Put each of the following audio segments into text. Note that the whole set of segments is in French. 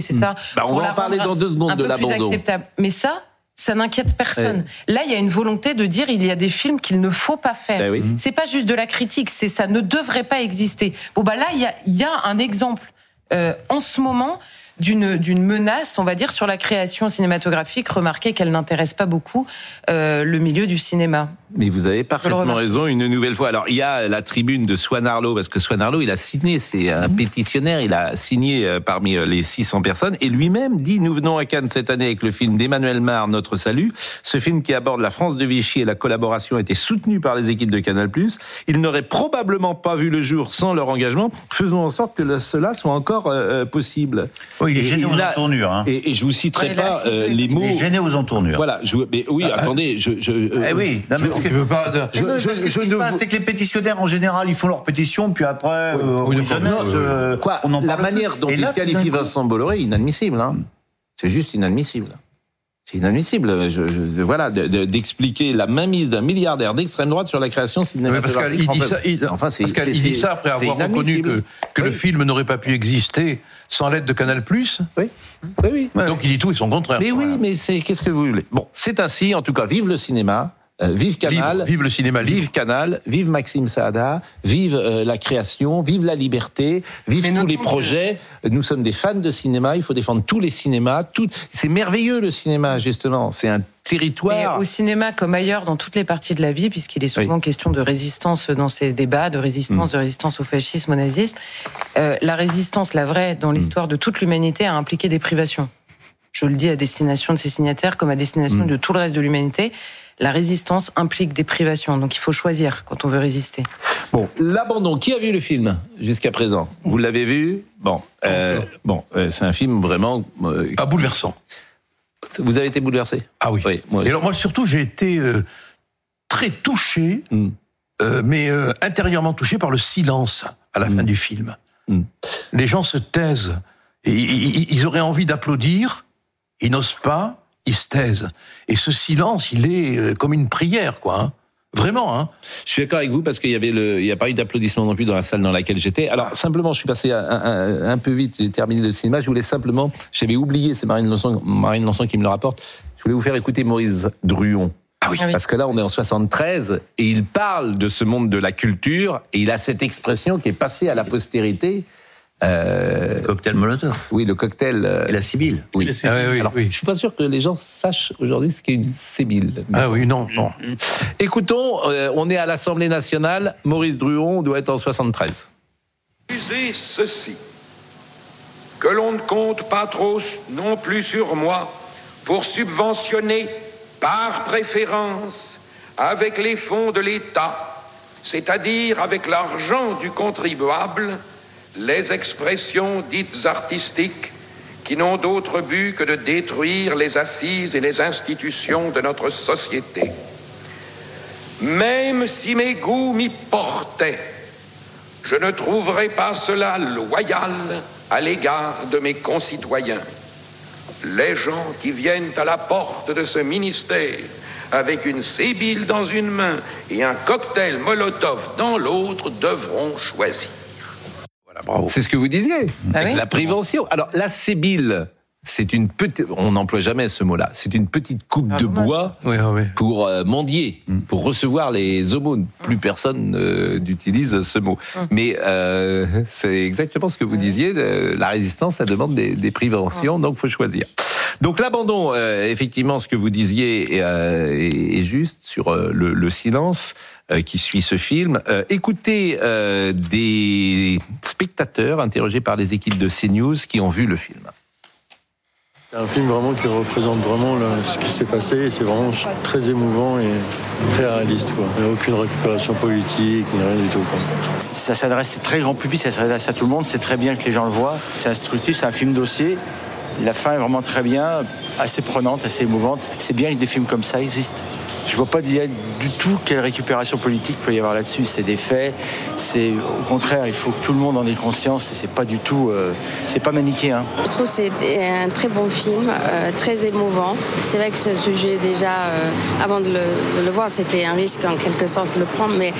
c'est ça. On va en parler dans 2 secondes de l'abandon. Acceptable. Mais ça n'inquiète personne. Là, il y a une volonté de dire il y a des films qu'il ne faut pas faire. C'est pas juste de la critique, ça ne devrait pas exister. Là, il y a un exemple en ce moment d'une menace, on va dire, sur la création cinématographique. Remarquez qu'elle n'intéresse pas beaucoup le milieu du cinéma. Mais vous avez parfaitement raison, une nouvelle fois. Alors, il y a la tribune de Swan Arlo, parce que Swan Arlo, il a signé, c'est un pétitionnaire, il a signé parmi les 600 personnes, et lui-même dit, nous venons à Cannes cette année avec le film d'Emmanuel Mar, Notre Salut. Ce film qui aborde la France de Vichy et la collaboration a été soutenu par les équipes de Canal+. Il n'aurait probablement pas vu le jour sans leur engagement. Faisons en sorte que cela soit encore possible. Oui, il est gêné aux entournures. Hein. Et je vous citerai pas les mots... Il est gêné aux entournures. Voilà, mais oui, attendez, oui, non, mais tu veux pas. Ce qui se passe, c'est que les pétitionnaires, en général, ils font leur pétition, puis après, on en parle. La manière dont il qualifie Vincent Bolloré est inadmissible. Hein. C'est juste inadmissible. C'est inadmissible. Voilà, d'expliquer la mainmise d'un milliardaire d'extrême droite sur la création cinématographique. Pascal, il dit ça après avoir reconnu que le film n'aurait pas pu exister sans l'aide de Canal+. Oui. Donc il dit tout et son contraire. Mais oui, mais qu'est-ce que vous voulez ? Bon, c'est ainsi, en tout cas, vive le cinéma. Vive Canal, vive le cinéma libre. Vive Canal, vive Maxime Saada, vive la création, vive la liberté, vive tous les projets. Nous sommes des fans de cinéma, il faut défendre tous les cinémas. C'est merveilleux le cinéma, justement. C'est un territoire. Mais au cinéma, comme ailleurs, dans toutes les parties de la vie, puisqu'il est souvent question de résistance dans ces débats, de résistance au fascisme, au nazisme, la résistance, la vraie, dans l'histoire de toute l'humanité, a impliqué des privations. Je le dis à destination de ses signataires comme à destination de tout le reste de l'humanité. La résistance implique des privations, donc il faut choisir quand on veut résister. Bon, l'abandon. Qui a vu le film jusqu'à présent ? Vous l'avez vu ? C'est un film vraiment bouleversant. Vous avez été bouleversé ? Ah oui. Et alors moi surtout, j'ai été très touché, mais intérieurement touché par le silence à la fin du film. Les gens se taisent. Et ils auraient envie d'applaudir, ils n'osent pas. Ils se taisent. Et ce silence, il est comme une prière, quoi. Hein. Vraiment, hein. Je suis d'accord avec vous parce qu'il y a pas eu d'applaudissements non plus dans la salle dans laquelle j'étais. Alors, simplement, je suis passé un peu vite, j'ai terminé le cinéma. Je voulais simplement, j'avais oublié, c'est Marine Lançon qui me le rapporte. Je voulais vous faire écouter Maurice Druon. Ah oui. Parce que là, on est en 73 et il parle de ce monde de la culture et il a cette expression qui est passée à la postérité. Cocktail Molotov. Oui, le cocktail. Et la Sibylle. Oui. Alors, je suis pas sûr que les gens sachent aujourd'hui ce qu'est une Sibylle. Ah oui, non. Écoutons, on est à l'Assemblée nationale. Maurice Druon doit être en 73. Excusez ceci, que l'on ne compte pas trop non plus sur moi pour subventionner par préférence avec les fonds de l'État, c'est-à-dire avec l'argent du contribuable, les expressions dites artistiques qui n'ont d'autre but que de détruire les assises et les institutions de notre société. Même si mes goûts m'y portaient, je ne trouverais pas cela loyal à l'égard de mes concitoyens. Les gens qui viennent à la porte de ce ministère avec une Sibylle dans une main et un cocktail Molotov dans l'autre devront choisir. Bravo. C'est ce que vous disiez, avec la prévention. Alors, la Sibylle, c'est une petite... On n'emploie jamais ce mot-là. C'est une petite coupe de bois pour mendier, pour recevoir les aumônes. Plus personne n'utilise ce mot. Mais c'est exactement ce que vous disiez. La résistance, ça demande des préventions, donc il faut choisir. Donc l'abandon, effectivement, ce que vous disiez est juste sur le silence qui suit ce film. Écoutez des spectateurs interrogés par les équipes de CNews qui ont vu le film. C'est un film vraiment qui représente vraiment ce qui s'est passé et c'est vraiment très émouvant et très réaliste, quoi. Il n'y a aucune récupération politique, ni rien du tout, quoi. Ça s'adresse à très grand public, ça s'adresse à tout le monde, c'est très bien que les gens le voient. C'est instructif, c'est un film dossier. La fin est vraiment très bien, assez prenante, assez émouvante. C'est bien que des films comme ça existent. Je ne vois pas du tout quelle récupération politique peut y avoir là-dessus. C'est des faits. C'est au contraire, il faut que tout le monde en ait conscience. Et c'est pas du tout, c'est pas manichéen. Je trouve que c'est un très bon film, très émouvant. C'est vrai que ce sujet déjà, avant de le voir, c'était un risque en quelque sorte de le prendre, mais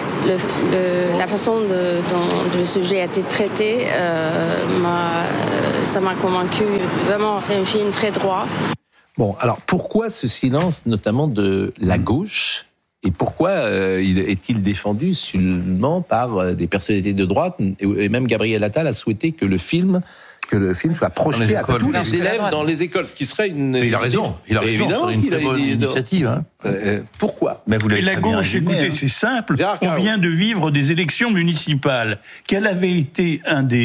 la façon dont le sujet a été traité m'a ça m'a convaincu. Vraiment, c'est un film très droit. Bon, alors pourquoi ce silence, notamment de la gauche ? Et pourquoi est-il défendu seulement par des personnalités de droite ? Et même Gabriel Attal a souhaité que le film soit projeté à tous les élèves dans les écoles, ce qui serait une... Mais il a raison. Évidemment, c'est une très bonne initiative. Hein. Pourquoi ? Mais la gauche, écoutez, c'est simple. On vient de vivre des élections municipales. Quelle avait été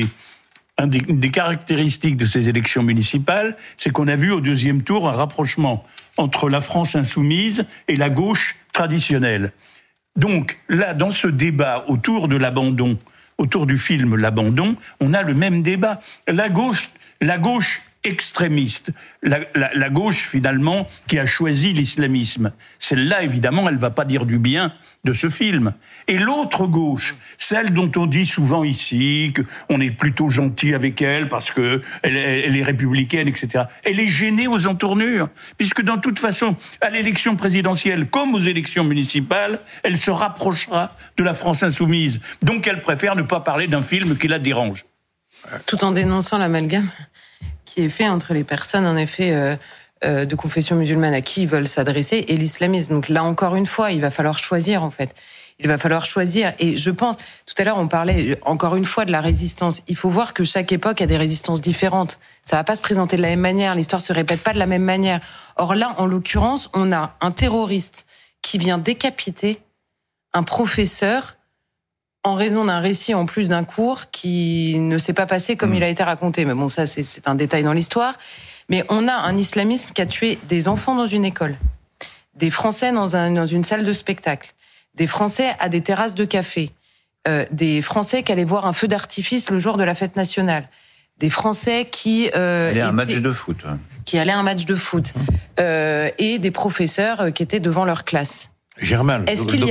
une des caractéristiques de ces élections municipales, c'est qu'on a vu au deuxième tour un rapprochement entre la France insoumise et la gauche traditionnelle. Donc là, dans ce débat autour de l'abandon, autour du film L'Abandon, on a le même débat. La gauche extrémiste, la gauche finalement qui a choisi l'islamisme. Celle-là, évidemment, elle ne va pas dire du bien de ce film. Et l'autre gauche, celle dont on dit souvent ici qu'on est plutôt gentil avec elle parce qu'elle est républicaine, etc. Elle est gênée aux entournures, puisque dans toute façon, à l'élection présidentielle comme aux élections municipales, elle se rapprochera de la France insoumise. Donc elle préfère ne pas parler d'un film qui la dérange. Tout en dénonçant l'amalgame qui est fait entre les personnes, en effet, de confession musulmane à qui ils veulent s'adresser et l'islamisme. Donc là, encore une fois, il va falloir choisir, en fait. Il va falloir choisir. Et je pense, tout à l'heure, on parlait encore une fois de la résistance. Il faut voir que chaque époque a des résistances différentes. Ça va pas se présenter de la même manière. L'histoire se répète pas de la même manière. Or là, en l'occurrence, on a un terroriste qui vient décapiter un professeur en raison d'un récit en plus d'un cours qui ne s'est pas passé comme il a été raconté. Mais bon, ça, c'est un détail dans l'histoire. Mais on a un islamisme qui a tué des enfants dans une école, des Français dans une salle de spectacle, des Français à des terrasses de café, des Français qui allaient voir un feu d'artifice le jour de la fête nationale, des Français qui allaient à un match de foot. Qui allaient à un match de foot, et des professeurs qui étaient devant leur classe. Germain, est-ce qu'il n'y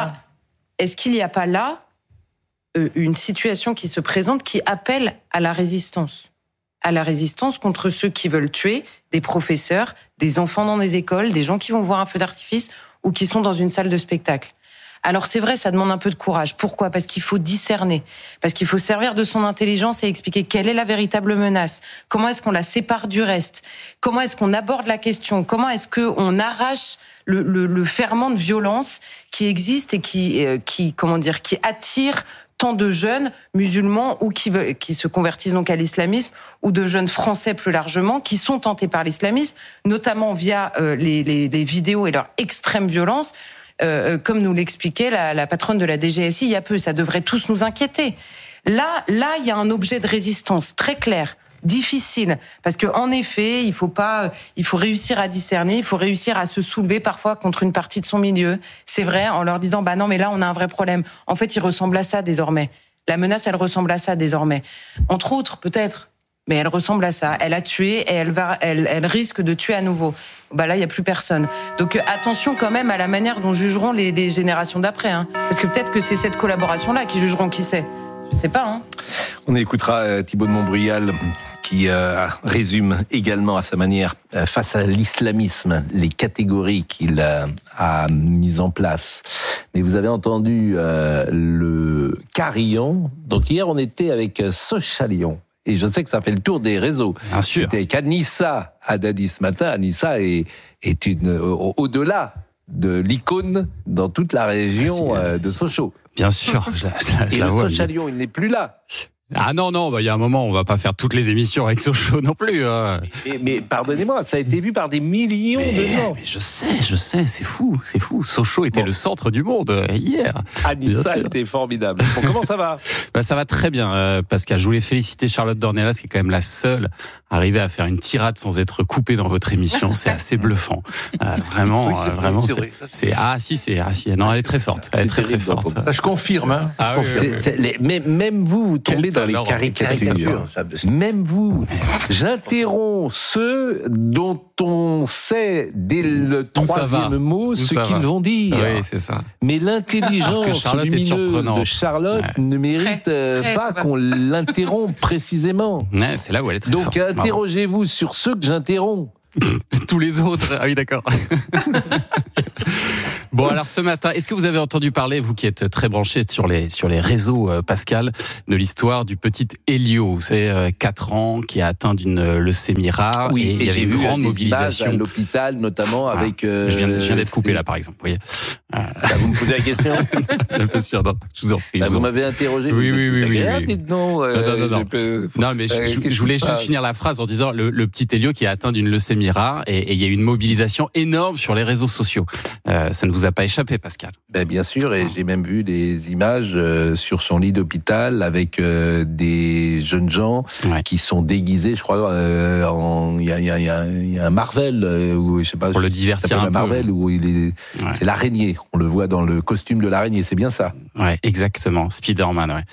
a pas là une situation qui se présente qui appelle à la résistance contre ceux qui veulent tuer des professeurs, des enfants dans des écoles, des gens qui vont voir un feu d'artifice ou qui sont dans une salle de spectacle. Alors c'est vrai, ça demande un peu de courage. Pourquoi ? Parce qu'il faut discerner, parce qu'il faut servir de son intelligence et expliquer quelle est la véritable menace, comment est-ce qu'on la sépare du reste, comment est-ce qu'on aborde la question, comment est-ce qu'on arrache le ferment de violence qui existe et qui attire tant de jeunes musulmans ou qui se convertissent donc à l'islamisme, ou de jeunes Français plus largement qui sont tentés par l'islamisme, notamment via les vidéos et leur extrême violence, comme nous l'expliquait la patronne de la DGSI il y a peu. Ça devrait tous nous inquiéter. Là, il y a un objet de résistance très clair, difficile, parce que en effet, il faut réussir à discerner, il faut réussir à se soulever parfois contre une partie de son milieu. C'est vrai, en leur disant non, mais là on a un vrai problème. En fait, il ressemble à ça désormais. La menace, elle ressemble à ça désormais. Entre autres, peut-être, mais elle ressemble à ça. Elle a tué et elle risque de tuer à nouveau. Là, il y a plus personne. Donc attention quand même à la manière dont jugeront les générations d'après, hein. Parce que peut-être que c'est cette collaboration-là qui jugeront, qui sait. Je sais pas, hein. On écoutera Thibaut de Montbrial qui résume également à sa manière, face à l'islamisme, les catégories qu'il a mises en place. Mais vous avez entendu le carillon. Donc hier, on était avec Sochalion. Et je sais que ça fait le tour des réseaux. Bien sûr. C'était avec Anissa Haddadi ce matin. Anissa est au-delà de l'icône dans toute la région de Sochaux. Bien sûr, je la vois. Et le Sochalion, il n'est plus là. Ah non, il y a un moment, on va pas faire toutes les émissions avec Sochaux non plus. Mais pardonnez-moi, ça a été vu par des millions de gens. Mais je sais, c'est fou. Sochaux était le centre du monde hier. Anissa était formidable. Bon, comment ça va ? Ça va très bien, Pascal. Je voulais féliciter Charlotte Dornelas, qui est quand même la seule à arriver à faire une tirade sans être coupée dans votre émission. C'est assez bluffant. Vraiment, oui, vraiment. C'est vrai. Non, elle est très forte. Elle est très forte. Ça, je confirme. Hein. Mais même vous tombez dans les caricatures. Même vous. J'interromps ceux dont on sait dès le troisième mot ce qu'ils vont dire. Oui, c'est ça. Mais l'intelligence lumineuse de Charlotte ne mérite pas qu'on l'interrompe précisément. Ouais, c'est là où elle est très forte. Donc interrogez-vous sur ceux que j'interromps. Tous les autres. Ah oui, d'accord. Bon, alors ce matin, est-ce que vous avez entendu parler, vous qui êtes très branché sur les réseaux, Pascal, de l'histoire du petit Elio, vous savez, 4 ans, qui a atteint d'une leucémie rare, oui, et il y avait une grande mobilisation à l'hôpital, notamment avec. Je viens d'être coupé là, par exemple. Vous voyez. Vous me posez la question. Bien sûr, non, je vous en prie. Vous m'avez interrogé. Oui. Non, non, mais je voulais juste finir la phrase en disant le petit Elio qui a atteint d'une leucémie rare, et il y a eu une mobilisation énorme sur les réseaux sociaux. Ça ne vous a pas échappé, Pascal? Bien sûr, et j'ai même vu des images sur son lit d'hôpital avec des jeunes gens qui sont déguisés, je crois, il y a un Marvel, où, je sais pas, pour le divertir un peu. Marvel, où c'est l'araignée. On le voit dans le costume de l'araignée, c'est bien ça? Ouais, exactement. Spider-Man, ouais.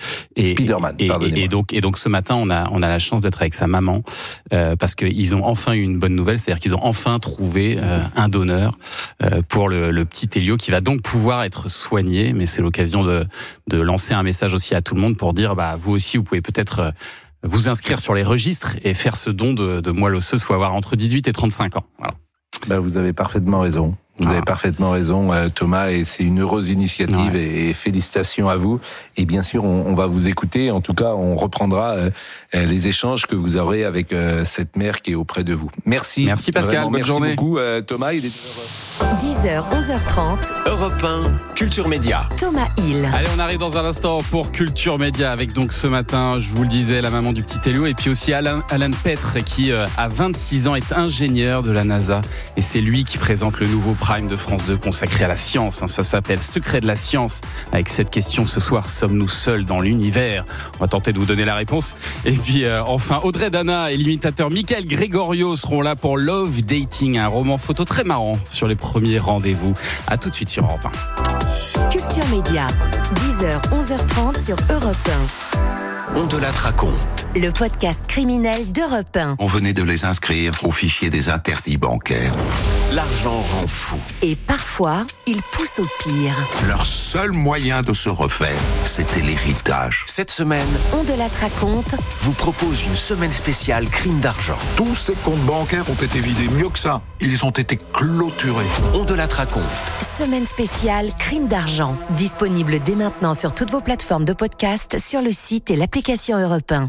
Et donc ce matin, on a la chance d'être avec sa maman, parce qu'ils ont enfin eu une bonne nouvelle, c'est-à-dire qu'ils ont enfin trouvé un donneur pour le petit Elio, qui va donc pouvoir être soigné. Mais c'est l'occasion de lancer un message aussi à tout le monde pour dire, vous aussi, vous pouvez peut-être vous inscrire sur les registres et faire ce don de moelle osseuse. Il faut avoir entre 18 et 35 ans. Voilà. Vous avez parfaitement raison. Vous avez parfaitement raison, Thomas, et c'est une heureuse initiative, et félicitations à vous. Et bien sûr, on va vous écouter. En tout cas, on reprendra les échanges que vous aurez avec cette mère qui est auprès de vous. Merci. Merci Pascal, bonne journée. Merci beaucoup, Thomas. Il est 10h, 11h30. Europe 1, Culture Média. Thomas Hill. Allez, on arrive dans un instant pour Culture Média avec donc ce matin, je vous le disais, la maman du petit Elio, et puis aussi Alan Petre qui, à 26 ans, est ingénieur de la NASA. Et c'est lui qui présente le nouveau Prime de France 2 consacré à la science. Ça s'appelle Secret de la science. Avec cette question ce soir, sommes-nous seuls dans l'univers? On va tenter de vous donner la réponse. Et puis enfin, Audrey Dana et l'imitateur Michael Gregorio seront là pour Love Dating, un roman photo très marrant sur les premiers rendez-vous. À tout de suite sur Europe 1. Culture Média, 10h, 11h30 sur Europe 1. On te la raconte. Le podcast criminel d'Europe 1. On venait de les inscrire au fichier des interdits bancaires. L'argent rend fou. Et parfois, il pousse au pire. Leur seul moyen de se refaire, c'était l'héritage. Cette semaine, On te la raconte vous propose une semaine spéciale crime d'argent. Tous ces comptes bancaires ont été vidés. Mieux que ça, ils ont été clôturés. On te la raconte. Semaine spéciale crime d'argent. Disponible dès maintenant sur toutes vos plateformes de podcast, sur le site et l'application Europe 1.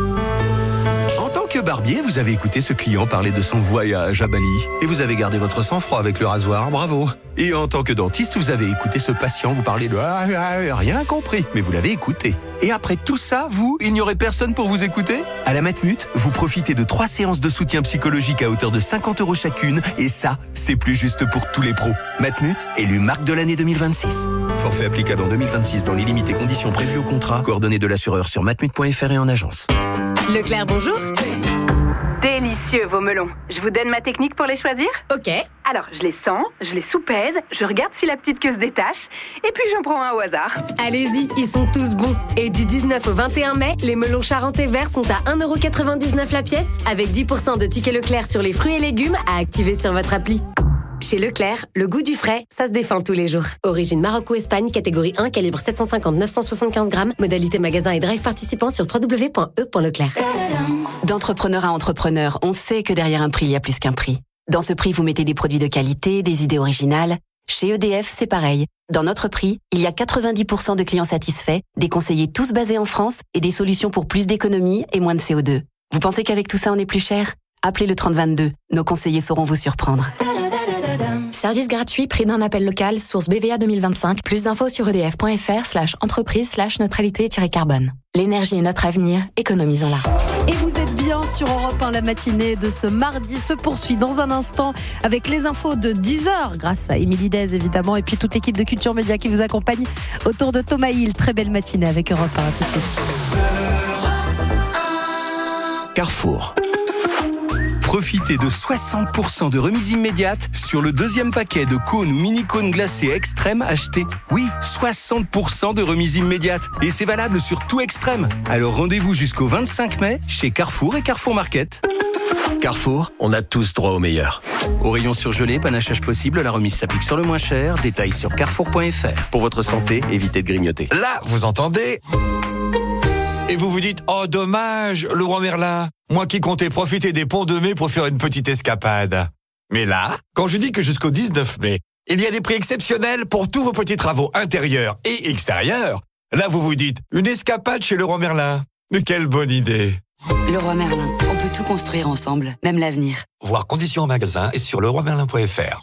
En tant que barbier, vous avez écouté ce client parler de son voyage à Bali. Et vous avez gardé votre sang-froid avec le rasoir, bravo. Et en tant que dentiste, vous avez écouté ce patient vous parler de rien compris, mais vous l'avez écouté. Et après tout ça, il n'y aurait personne pour vous écouter? À la Matmut, vous profitez de 3 séances de soutien psychologique à hauteur de 50 € chacune, et ça, c'est plus juste pour tous les pros. Matmut, élu marque de l'année 2026. Forfait applicable en 2026 dans les limites et conditions prévues au contrat. Coordonnées de l'assureur sur matmut.fr et en agence. Leclerc, bonjour. Délicieux vos melons. Je vous donne ma technique pour les choisir? Ok. Alors, je les sens, je les soupèse, je regarde si la petite queue se détache, et puis j'en prends un au hasard. Allez-y, ils sont tous bons. Et du 19 au 21 mai, les melons charentais verts sont à 1,99€ la pièce, avec 10% de tickets Leclerc sur les fruits et légumes à activer sur votre appli. Chez Leclerc, le goût du frais, ça se défend tous les jours. Origine Maroc-Espagne, catégorie 1, calibre 750-975 grammes. Modalité magasin et drive participant sur www.e.leclerc. D'entrepreneur à entrepreneur, on sait que derrière un prix, il y a plus qu'un prix. Dans ce prix, vous mettez des produits de qualité, des idées originales. Chez EDF, c'est pareil. Dans notre prix, il y a 90% de clients satisfaits, des conseillers tous basés en France et des solutions pour plus d'économie et moins de CO2. Vous pensez qu'avec tout ça, on est plus cher? Appelez le 3022. Nos conseillers sauront vous surprendre. Service gratuit, prix d'un appel local, source BVA 2025. Plus d'infos sur edf.fr/entreprise/neutralité-carbone. L'énergie est notre avenir, économisons-la. Et vous êtes bien sur Europe 1, la matinée de ce mardi se poursuit dans un instant avec les infos de 10h, grâce à Émilie Dez évidemment, et puis toute l'équipe de Culture Média qui vous accompagne autour de Thomas Hill. Très belle matinée avec Europe 1, à tout de suite. Carrefour. Profitez de 60% de remise immédiate sur le deuxième paquet de cônes ou mini-cônes glacés extrême acheté. Oui, 60% de remise immédiate. Et c'est valable sur tout extrême. Alors rendez-vous jusqu'au 25 mai chez Carrefour et Carrefour Market. Carrefour, on a tous droit au meilleur. Au rayon surgelé, panachage possible, la remise s'applique sur le moins cher. Détails sur carrefour.fr. Pour votre santé, évitez de grignoter. Là, vous entendez ? Et vous vous dites, oh dommage, Laurent Merlin, moi qui comptais profiter des ponts de mai pour faire une petite escapade. Mais là, quand je dis que jusqu'au 19 mai, il y a des prix exceptionnels pour tous vos petits travaux intérieurs et extérieurs. Là, vous vous dites, une escapade chez Leroy Merlin. Mais quelle bonne idée! Leroy Merlin, on peut tout construire ensemble, même l'avenir. Voir conditions en magasin et sur leroymerlin.fr.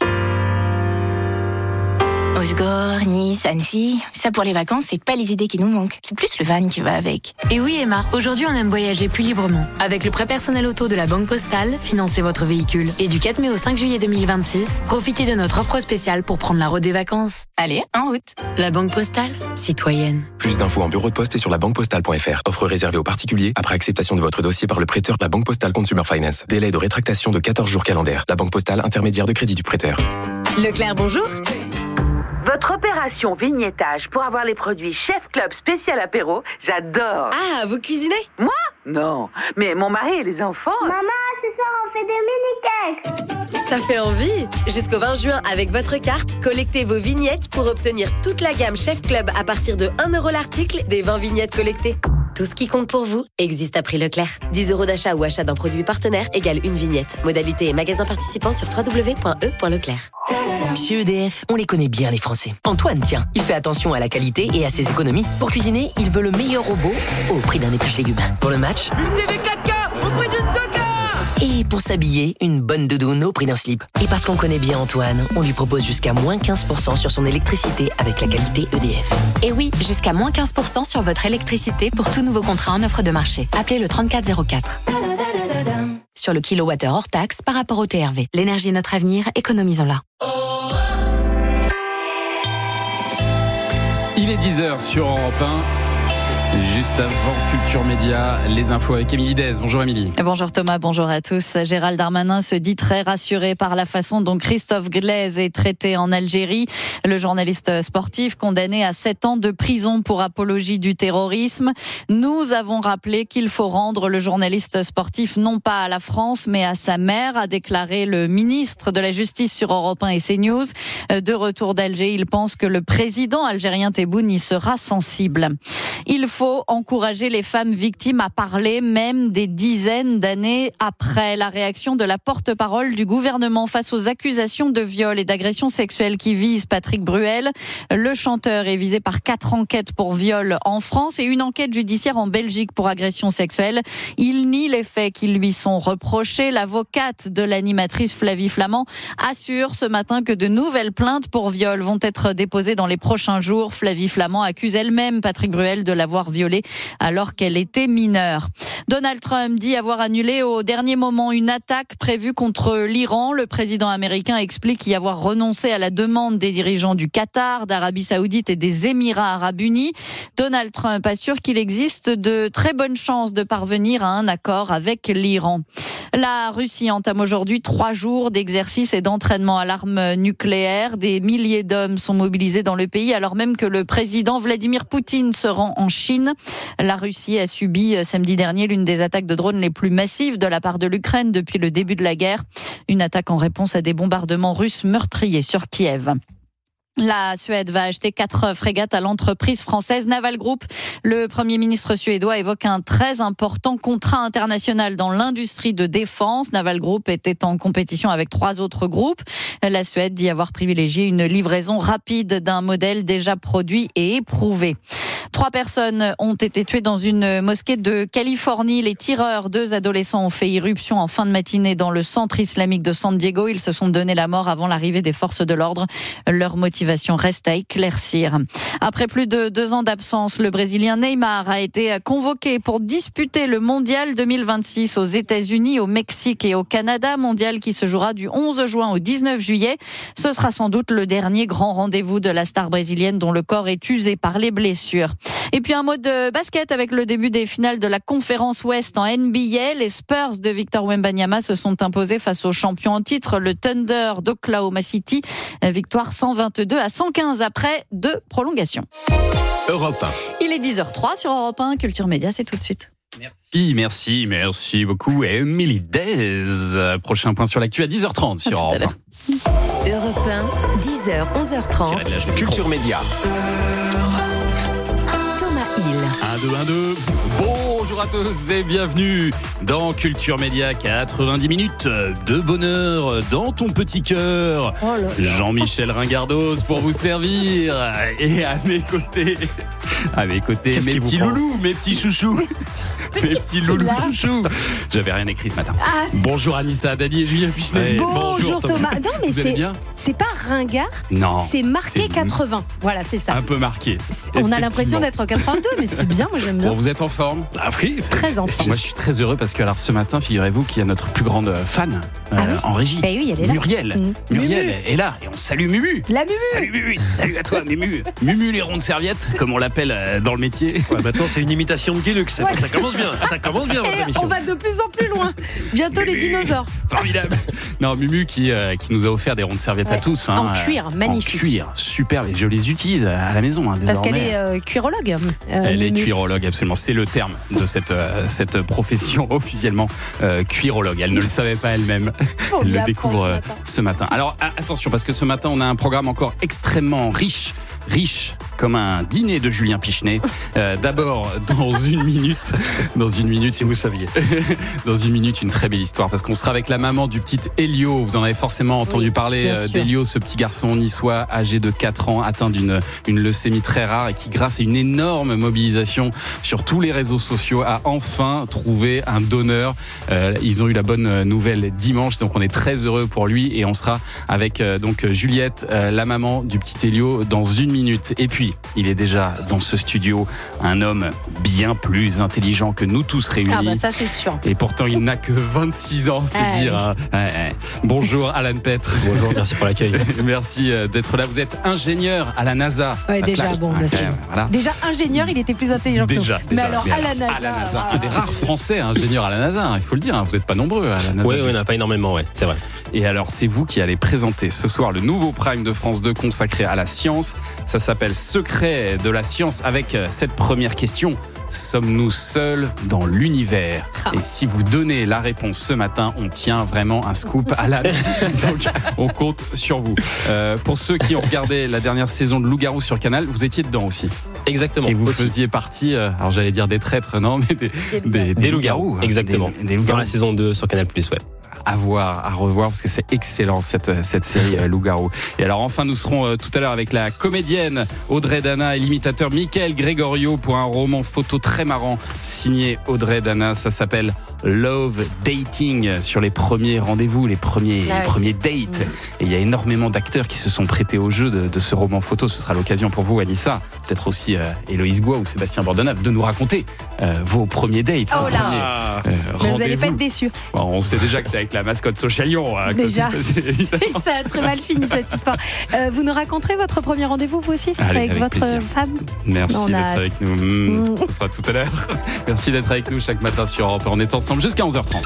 Osgore, Nice, Annecy, ça pour les vacances, c'est pas les idées qui nous manquent. C'est plus le van qui va avec. Et oui Emma, aujourd'hui on aime voyager plus librement. Avec le prêt personnel auto de la Banque Postale, financez votre véhicule. Et du 4 mai au 5 juillet 2026, profitez de notre offre spéciale pour prendre la route des vacances. Allez, en route. La Banque Postale, citoyenne. Plus d'infos en bureau de poste et sur labanquepostale.fr. Offre réservée aux particuliers après acceptation de votre dossier par le prêteur de la Banque Postale Consumer Finance. Délai de rétractation de 14 jours calendaires. La Banque Postale, intermédiaire de crédit du prêteur. Leclerc, bonjour. Votre opération vignettage pour avoir les produits Chef Club spécial apéro, j'adore. Ah, vous cuisinez? Moi? Non, mais mon mari et les enfants... Maman, ce soir on fait des mini-cakes. Ça fait envie. Jusqu'au 20 juin, avec votre carte, collectez vos vignettes pour obtenir toute la gamme Chef Club à partir de 1 € l'article des 20 vignettes collectées. Tout ce qui compte pour vous existe à prix Leclerc. 10 € d'achat ou achat d'un produit partenaire égale une vignette. Modalité et magasin participant sur www.e.leclerc. Chez EDF, on les connaît bien les Français. Antoine, tiens, il fait attention à la qualité et à ses économies. Pour cuisiner, il veut le meilleur robot au prix d'un épluche légumes. Pour le match, une TV 4K au prix d'une 2K. Et pour s'habiller, une bonne doudoune au prix d'un slip. Et parce qu'on connaît bien Antoine, on lui propose jusqu'à moins 15% sur son électricité avec la qualité EDF. Et oui, jusqu'à moins 15% sur votre électricité pour tout nouveau contrat en offre de marché. Appelez le 3404. Sur le kilowattheure hors taxe par rapport au TRV. L'énergie est notre avenir, économisons-la. Il est 10h sur Europe 1. Juste avant Culture Média, les infos avec Émilie Dez. Bonjour Émilie. Bonjour Thomas, bonjour à tous. Gérald Darmanin se dit très rassuré par la façon dont Christophe Glaise est traité en Algérie. Le journaliste sportif condamné à 7 ans de prison pour apologie du terrorisme. Nous avons rappelé qu'il faut rendre le journaliste sportif non pas à la France mais à sa mère, a déclaré le ministre de la Justice sur Europe 1 et CNews. De retour d'Alger, il pense que le président algérien Tebboune y sera sensible. Il faut encourager les femmes victimes à parler, même des dizaines d'années après. La réaction de la porte-parole du gouvernement face aux accusations de viol et d'agression sexuelle qui visent Patrick Bruel. Le chanteur est visé par 4 enquêtes pour viol en France et une enquête judiciaire en Belgique pour agression sexuelle. Il nie les faits qui lui sont reprochés. L'avocate de l'animatrice Flavie Flament assure ce matin que de nouvelles plaintes pour viol vont être déposées dans les prochains jours. Flavie Flament accuse elle-même Patrick Bruel de l'avoir violée alors qu'elle était mineure. Donald Trump dit avoir annulé au dernier moment une attaque prévue contre l'Iran. Le président américain explique y avoir renoncé à la demande des dirigeants du Qatar, d'Arabie Saoudite et des Émirats Arabes Unis. Donald Trump assure qu'il existe de très bonnes chances de parvenir à un accord avec l'Iran. La Russie entame aujourd'hui 3 jours d'exercice et d'entraînement à l'arme nucléaire. Des milliers d'hommes sont mobilisés dans le pays alors même que le président Vladimir Poutine se rend en Chine. La Russie a subi samedi dernier l'une des attaques de drones les plus massives de la part de l'Ukraine depuis le début de la guerre. Une attaque en réponse à des bombardements russes meurtriers sur Kiev. La Suède va acheter 4 frégates à l'entreprise française Naval Group. Le Premier ministre suédois évoque un très important contrat international dans l'industrie de défense. Naval Group était en compétition avec 3 autres groupes. La Suède dit avoir privilégié une livraison rapide d'un modèle déjà produit et éprouvé. 3 personnes ont été tuées dans une mosquée de Californie. Les tireurs, 2 adolescents, ont fait irruption en fin de matinée dans le centre islamique de San Diego. Ils se sont donné la mort avant l'arrivée des forces de l'ordre. Leur motivation reste à éclaircir. Après plus de 2 ans d'absence, le Brésilien Neymar a été convoqué pour disputer le Mondial 2026 aux États-Unis, au Mexique et au Canada. Mondial qui se jouera du 11 juin au 19 juillet. Ce sera sans doute le dernier grand rendez-vous de la star brésilienne dont le corps est usé par les blessures. Et puis un mot de basket avec le début des finales de la conférence Ouest en NBA. Les Spurs de Victor Wembanyama se sont imposés face aux champions en titre, le Thunder d'Oklahoma City. Victoire 122-115 après 2 prolongations. Europe 1. Il est 10h03 sur Europe 1. Culture Média, c'est tout de suite. Merci beaucoup Émilie Dez. Prochain point sur l'actu à 10h30 sur Europe 1. Europe 1, 10h, 11h30. Culture Média. Thomas Hill. 1, 2. Bonjour à à tous et bienvenue dans Culture Média, 90 minutes de bonheur dans ton petit cœur. Jean-Michel Ringardos pour vous servir et à mes côtés, mes petits loulous, mes petits chouchous. Mes petits loulous chouchous. J'avais rien écrit ce matin. Bonjour Anissa, Dadi et Julien Pichenet. Bonjour Thomas. Non mais c'est pas ringard. Non. C'est marqué 80. Voilà, c'est ça. Un peu marqué. On a l'impression d'être en 82, mais c'est bien, moi j'aime bien. Bon, vous êtes en forme? Oui. Très en forme. Moi je suis très heureux parce que alors ce matin, figurez-vous qu'il y a notre plus grande fan en régie. Eh oui, elle est là. Muriel. Muriel est là et on salue Mumu. La Mumu. Salut Mumu. Salut à toi Mumu. Mumu les rondes serviettes, comme on l'appelle dans le métier. Ouais, maintenant c'est une imitation de Guilux. Ça commence bien. Ça commence bien votre émission. On va de plus en plus loin. Bientôt Mumu. Les dinosaures. Formidable. Non, Mumu qui nous a offert des rondes serviettes à tous. En cuir, magnifique. En cuir, superbe. Et je les utilise à la maison désormais. Parce qu'elle est cuirologue. Elle est cuirologue, absolument. C'est le terme de cette profession officiellement, cuirologue. Elle ne le savait pas elle-même. Elle le découvre ce matin. Alors attention, parce que ce matin, on a un programme encore extrêmement riche comme un dîner de Julien Pichenet. D'abord, dans une minute, si vous saviez, dans une minute, une très belle histoire, parce qu'on sera avec la maman du petit Elio. Vous en avez forcément entendu parler d'Elio, ce petit garçon niçois âgé de 4 ans, atteint d'une leucémie très rare et qui, grâce à une énorme mobilisation sur tous les réseaux sociaux, a enfin trouvé un donneur. Ils ont eu la bonne nouvelle dimanche, donc on est très heureux pour lui et on sera avec donc Juliette, la maman du petit Elio, dans une minute. Et puis, il est déjà dans ce studio, un homme bien plus intelligent que nous tous réunis. Ah bah ça c'est sûr. Et pourtant il n'a que 26 ans, c'est dire. Bonjour Alan Petre. Bonjour, merci pour l'accueil. Merci d'être là. Vous êtes ingénieur à la NASA. Ouais, déjà bon. Voilà. Déjà ingénieur, il était plus intelligent que nous. Mais alors à la NASA. Un des rares Français ingénieurs à la NASA, il faut le dire. Vous n'êtes pas nombreux à la NASA. Oui, on n'a pas énormément, c'est vrai. Et alors c'est vous qui allez présenter ce soir le nouveau Prime de France 2 consacré à la science. Ça s'appelle Secret de la science, avec cette première question. Sommes-nous seuls dans l'univers? Et si vous donnez la réponse ce matin, on tient vraiment un scoop à la donc on compte sur vous. Pour ceux qui ont regardé la dernière saison de Loup-Garou sur Canal, vous étiez dedans aussi. Exactement. Et vous faisiez partie, alors j'allais dire des traîtres, non, mais des loups-garous. Exactement. Des loups-garous. Dans la saison 2 sur Canal+, À voir, à revoir, parce que c'est excellent cette série Loup-Garou. Et alors enfin, nous serons tout à l'heure avec la comédienne Audrey Dana et l'imitateur Michael Gregorio pour un roman photo très marrant signé Audrey Dana. Ça s'appelle Love Dating, sur les premiers rendez-vous, les premiers dates. Et il y a énormément d'acteurs qui se sont prêtés au jeu de ce roman photo. Ce sera l'occasion pour vous, Anissa, peut-être aussi Héloïse Goua ou Sébastien Bordenave, de nous raconter vos premiers dates. Oh là, vous n'allez pas être déçus. Bon, on sait déjà que c'est avec la mascotte Sochalion. Déjà. Ça a très mal fini cette histoire. Vous nous raconterez votre premier rendez-vous, vous aussi, avec votre femme? Merci d'être avec nous. Ce sera tout à l'heure. Merci d'être avec nous chaque matin sur Europe 1. On est ensemble jusqu'à 11h30.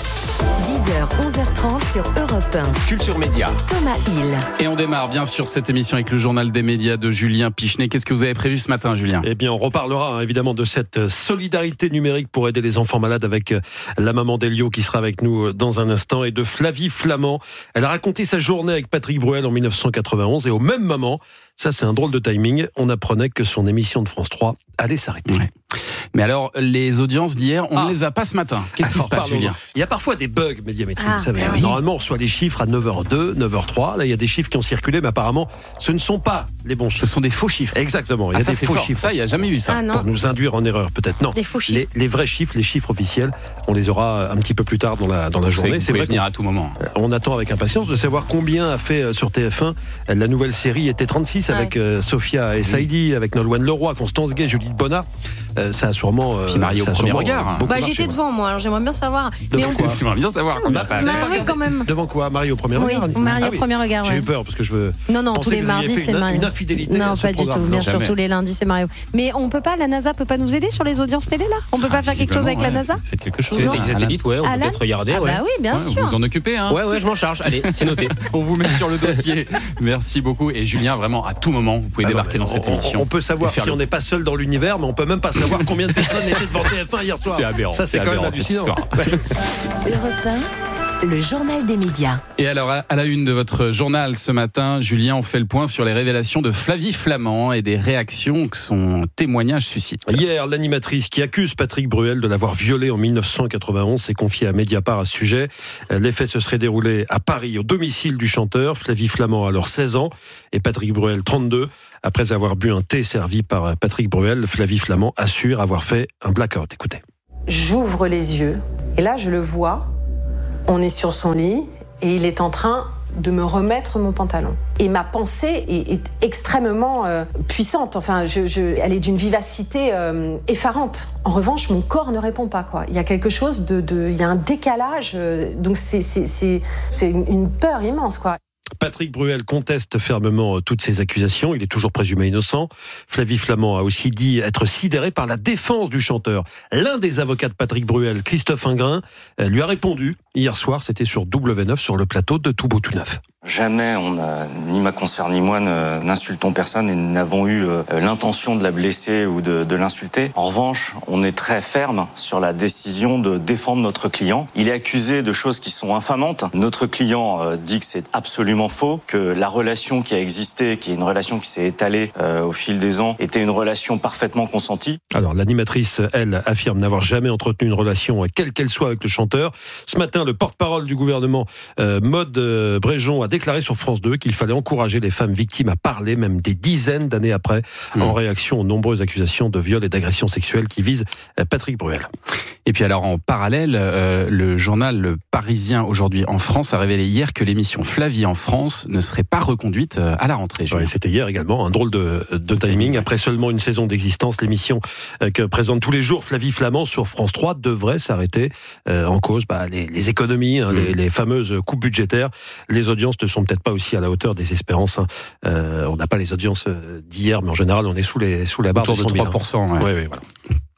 10h, 11h30 sur Europe 1. Culture Média. Thomas Hill. Et on démarre bien sûr cette émission avec le journal des médias de Julien Pichenet. Qu'est-ce que vous avez prévu ce matin, Julien? Eh bien, on reparlera évidemment de cette solidarité numérique pour aider les enfants malades avec la maman d'Elio qui sera avec nous dans un instant, et de Flavie Flamand. Elle a raconté sa journée avec Patrick Bruel en 1991, et au même moment, ça c'est un drôle de timing, on apprenait que son émission de France 3 allait s'arrêter. Ouais. Mais alors, les audiences d'hier, on ne les a pas ce matin. Qu'est-ce qui se passe, Julien? Il y a parfois des bugs médiamétriques, vous savez. Oui. Normalement, on reçoit les chiffres à 9h02, 9h03. Là, il y a des chiffres qui ont circulé, mais apparemment, ce ne sont pas les bons chiffres. Ce sont des faux chiffres. Exactement. Il y a des faux chiffres. Ça, il n'y a jamais eu ça. Pour nous induire en erreur, peut-être. Non. Des faux chiffres. Les vrais chiffres, les chiffres officiels, on les aura un petit peu plus tard dans la journée. C'est vrai venir à tout moment. On attend avec impatience de savoir combien a fait sur TF1 la nouvelle série ET36 avec Sophia et Saïdi, avec Nolwenn Leroy, Constance Gay, Julie Bonat. Ça a sûrement. Puis Mario au premier regard. J'étais devant, moi, alors j'aimerais bien savoir. J'aimerais bien savoir combien ça a fait. Quand même. Devant quoi? Mario au premier regard? Oui, Mario au premier regard. J'ai eu peur parce que je veux. Non, tous les mardis, c'est Mario. Une infidélité. Non, pas du tout. Bien sûr, tous les lundis, c'est Mario. Mais on peut pas, la NASA peut pas nous aider sur les audiences télé, là? On peut pas faire quelque chose avec la NASA? Faites quelque chose. Les satellites, on peut peut-être regarder. Ah, bah oui, bien sûr. Vous vous en occupez, hein? Ouais, je m'en charge. Allez, c'est noté. On vous met sur le dossier. Merci beaucoup. Et Julien, vraiment, à tout moment, vous pouvez débarquer dans cette émission. On peut savoir si on n'est pas seul dans l'univers, mais on peut même pas savoir combien de personnes étaient devant TF1 hier soir. C'est aberrant. Ça, c'est quand même hallucinant. Europe 1. le journal des médias. Et alors, à la une de votre journal ce matin, Julien, on fait le point sur les révélations de Flavie Flament et des réactions que son témoignage suscite. Hier, l'animatrice qui accuse Patrick Bruel de l'avoir violée en 1991 s'est confiée à Mediapart à ce sujet. Les faits se seraient déroulés à Paris, au domicile du chanteur. Flavie Flament a alors 16 ans et Patrick Bruel 32. Après avoir bu un thé servi par Patrick Bruel, Flavie Flament assure avoir fait un blackout. Écoutez. J'ouvre les yeux et là je le vois, on est sur son lit et il est en train de me remettre mon pantalon. Et ma pensée est extrêmement puissante, enfin elle est d'une vivacité effarante. En revanche, mon corps ne répond pas, quoi. Il y a quelque chose il y a un décalage, donc c'est une peur immense, quoi. Patrick Bruel conteste fermement toutes ces accusations. Il est toujours présumé innocent. Flavie Flament a aussi dit être sidéré par la défense du chanteur. L'un des avocats de Patrick Bruel, Christophe Ingrin, lui a répondu hier soir. C'était sur W9 sur le plateau de Tout Beau Tout Neuf. Jamais ni ma consoeur ni moi n'insultons personne et n'avons eu l'intention de la blesser ou de l'insulter. En revanche, on est très ferme sur la décision de défendre notre client. Il est accusé de choses qui sont infamantes. Notre client dit que c'est absolument faux, que la relation qui a existé, qui est une relation qui s'est étalée au fil des ans, était une relation parfaitement consentie. Alors l'animatrice, elle, affirme n'avoir jamais entretenu une relation, quelle qu'elle soit, avec le chanteur. Ce matin, le porte-parole du gouvernement, Maud Bréjon, a déclaré sur France 2 qu'il fallait encourager les femmes victimes à parler, même des dizaines d'années après, en réaction aux nombreuses accusations de viol et d'agression sexuelle qui visent Patrick Bruel. Et puis alors en parallèle, le journal Le Parisien aujourd'hui en France a révélé hier que l'émission Flavie en France ne serait pas reconduite à la rentrée. Ouais, c'était hier également, un drôle de timing. Après seulement une saison d'existence, l'émission que présente tous les jours Flavie Flament sur France 3 devrait s'arrêter en cause les économies, les fameuses coupes budgétaires. Les audiences ne sont peut-être pas aussi à la hauteur des espérances. On n'a pas les audiences d'hier, mais en général, on est sous la barre de 3%. Ouais. Oui, voilà.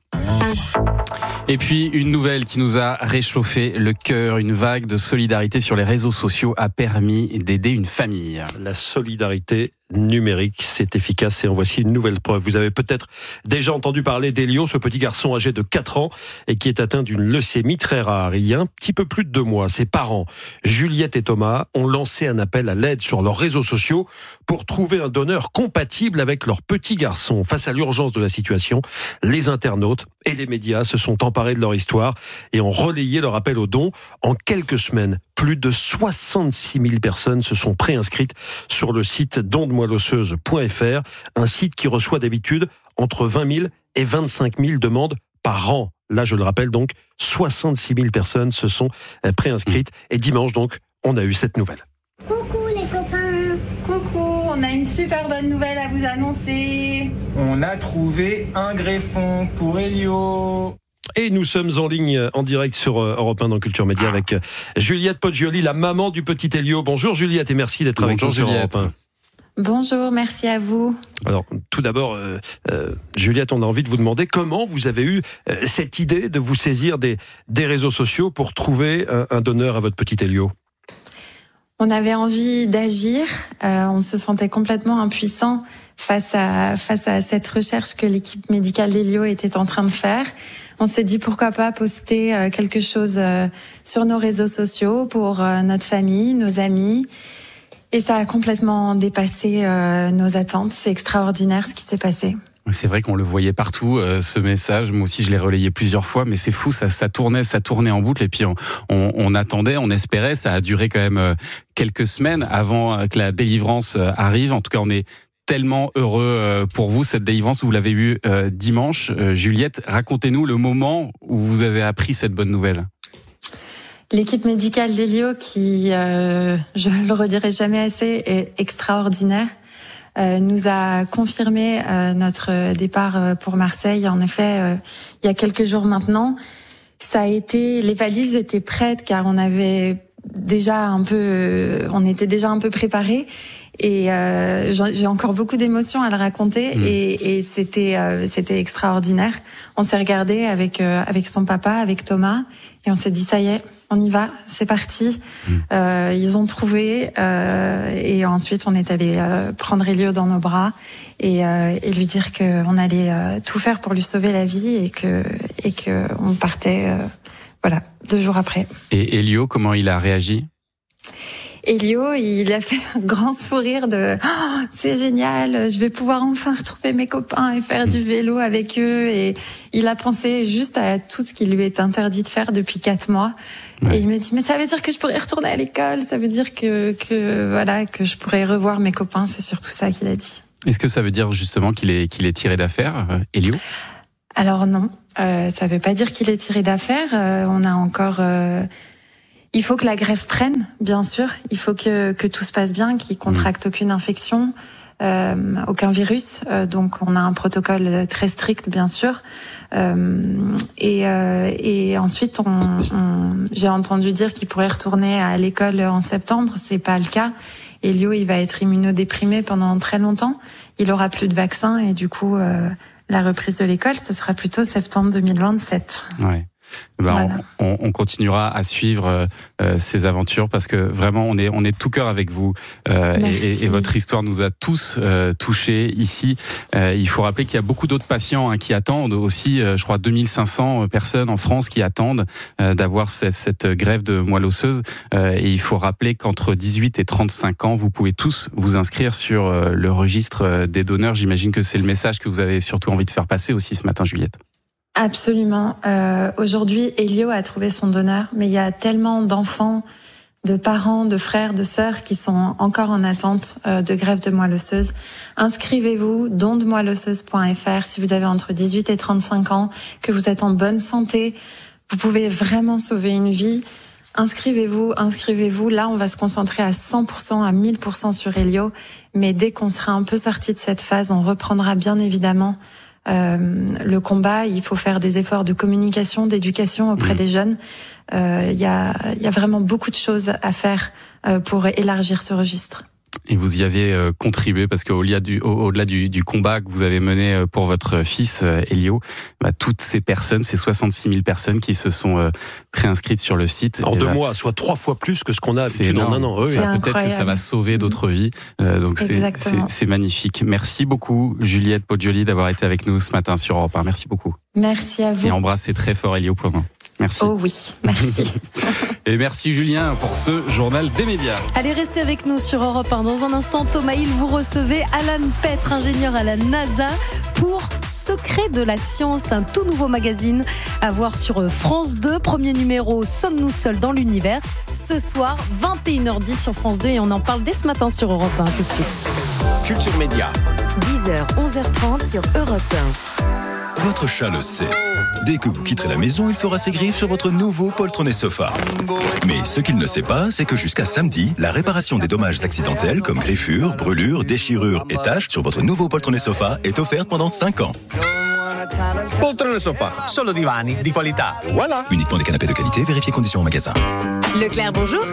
Et puis une nouvelle qui nous a réchauffé le cœur, une vague de solidarité sur les réseaux sociaux a permis d'aider une famille. La solidarité numérique, c'est efficace et en voici une nouvelle preuve. Vous avez peut-être déjà entendu parler d'Elio, ce petit garçon âgé de 4 ans et qui est atteint d'une leucémie très rare. Il y a un petit peu plus de 2 mois, ses parents, Juliette et Thomas, ont lancé un appel à l'aide sur leurs réseaux sociaux pour trouver un donneur compatible avec leur petit garçon. Face à l'urgence de la situation, les internautes et les médias se sont emparés de leur histoire et ont relayé leur appel aux dons. En quelques semaines, plus de 66 000 personnes se sont préinscrites sur le site dondemoilosseuse.fr, un site qui reçoit d'habitude entre 20 000 et 25 000 demandes par an. Là, je le rappelle donc, 66 000 personnes se sont préinscrites. Et dimanche, donc, on a eu cette nouvelle. Coucou les copains. Coucou, on a une super bonne nouvelle à vous annoncer. On a trouvé un greffon pour Elio. Et nous sommes en ligne, en direct sur Europe 1 dans Culture Média avec Juliette Poggioli, la maman du petit Elio. Bonjour Juliette et merci d'être avec nous sur Europe 1. Bonjour, merci à vous. Alors, tout d'abord, Juliette, on a envie de vous demander comment vous avez eu cette idée de vous saisir des réseaux sociaux pour trouver un donneur à votre petit Elio. On avait envie d'agir, on se sentait complètement impuissant face à cette recherche que l'équipe médicale d'Elio était en train de faire. On s'est dit pourquoi pas poster quelque chose sur nos réseaux sociaux pour notre famille, nos amis. Et ça a complètement dépassé nos attentes. C'est extraordinaire ce qui s'est passé. C'est vrai qu'on le voyait partout, ce message. Moi aussi, je l'ai relayé plusieurs fois, mais c'est fou, ça tournait en boucle. Et puis, on attendait, on espérait. Ça a duré quand même quelques semaines avant que la délivrance arrive. En tout cas, on est tellement heureux pour vous, cette délivrance. Vous l'avez eue dimanche. Juliette, racontez-nous le moment où vous avez appris cette bonne nouvelle. L'équipe médicale d'Elio, qui, je le redirai jamais assez, est extraordinaire. Nous a confirmé notre départ pour Marseille. En effet, il y a quelques jours maintenant, les valises étaient prêtes car on était déjà un peu préparés. Et j'ai encore beaucoup d'émotions à le raconter et c'était extraordinaire. On s'est regardé avec son papa, avec Thomas, et on s'est dit ça y est, on y va, c'est parti. Ils ont trouvé et ensuite on est allé prendre Elio dans nos bras et lui dire que on allait tout faire pour lui sauver la vie et que on partait Voilà, 2 jours après. Et Elio, comment il a réagi ? Elio, il a fait un grand sourire de c'est génial, je vais pouvoir enfin retrouver mes copains et faire du vélo avec eux. Et il a pensé juste à tout ce qui lui est interdit de faire depuis 4 mois. Ouais. Et il me dit, mais ça veut dire que je pourrais retourner à l'école, ça veut dire que je pourrais revoir mes copains. C'est surtout ça qu'il a dit. Est-ce que ça veut dire justement qu'il est tiré d'affaire, Elio ? Alors non, ça veut pas dire qu'il est tiré d'affaire. On a encore... Il faut que la greffe prenne, bien sûr. Il faut que tout se passe bien, qu'il contracte aucune infection, aucun virus. Donc, on a un protocole très strict, bien sûr. Et ensuite, j'ai entendu dire qu'il pourrait retourner à l'école en septembre. C'est pas le cas. Elio, il va être immunodéprimé pendant très longtemps. Il aura plus de vaccin et du coup, la reprise de l'école, ce sera plutôt septembre 2027. Ouais. Voilà. On continuera à suivre ces aventures parce que vraiment on est tout cœur avec vous et votre histoire nous a tous touchés ici. Il faut rappeler qu'il y a beaucoup d'autres patients qui attendent aussi, je crois 2500 personnes en France qui attendent d'avoir cette greffe de moelle osseuse et il faut rappeler qu'entre 18 et 35 ans vous pouvez tous vous inscrire sur le registre des donneurs. J'imagine que c'est le message que vous avez surtout envie de faire passer aussi ce matin, Juliette. Absolument. Aujourd'hui, Elio a trouvé son donneur, mais il y a tellement d'enfants, de parents, de frères, de sœurs qui sont encore en attente de greffe de moelle osseuse. Inscrivez-vous, dondemoelleosseuse.fr si vous avez entre 18 et 35 ans, que vous êtes en bonne santé. Vous pouvez vraiment sauver une vie. Inscrivez-vous. Là, on va se concentrer à 100%, à 1000% sur Elio. Mais dès qu'on sera un peu sorti de cette phase, on reprendra bien évidemment le combat. Il faut faire des efforts de communication, d'éducation auprès des jeunes. Il y a vraiment beaucoup de choses à faire pour élargir ce registre. Et vous y avez contribué parce qu'au-delà du combat que vous avez mené pour votre fils Elio, toutes ces personnes, ces 66 000 personnes qui se sont préinscrites sur le site. En 2 mois, soit 3 fois plus que ce qu'on a habitué en un an. Oui, peut-être que ça va sauver d'autres vies. Donc c'est magnifique. Merci beaucoup Juliette Poggioli d'avoir été avec nous ce matin sur Europe 1. Merci beaucoup. Merci à vous. Et embrassez très fort Elio pour nous. Merci. Oh oui, merci. Et merci Julien pour ce journal des médias. Allez, restez avec nous sur Europe 1. Dans un instant, Thomas Hill, vous recevez Alan Petre, ingénieur à la NASA, pour Secret de la science, un tout nouveau magazine à voir sur France 2. Premier numéro, Sommes-nous seuls dans l'univers ? Ce soir, 21h10 sur France 2 et on en parle dès ce matin sur Europe 1. Tout de suite. Culture Média. 10h, 11h30 sur Europe 1. Votre chat le sait. Dès que vous quitterez la maison, il fera ses griffes sur votre nouveau poltronné sofa. Mais ce qu'il ne sait pas, c'est que jusqu'à samedi, la réparation des dommages accidentels comme griffures, brûlures, déchirures et taches sur votre nouveau poltronné sofa est offerte pendant 5 ans. Poltrone sofa, solo divani di qualità. Voilà. Uniquement des canapés de qualité, vérifiez conditions au magasin. Leclerc, bonjour.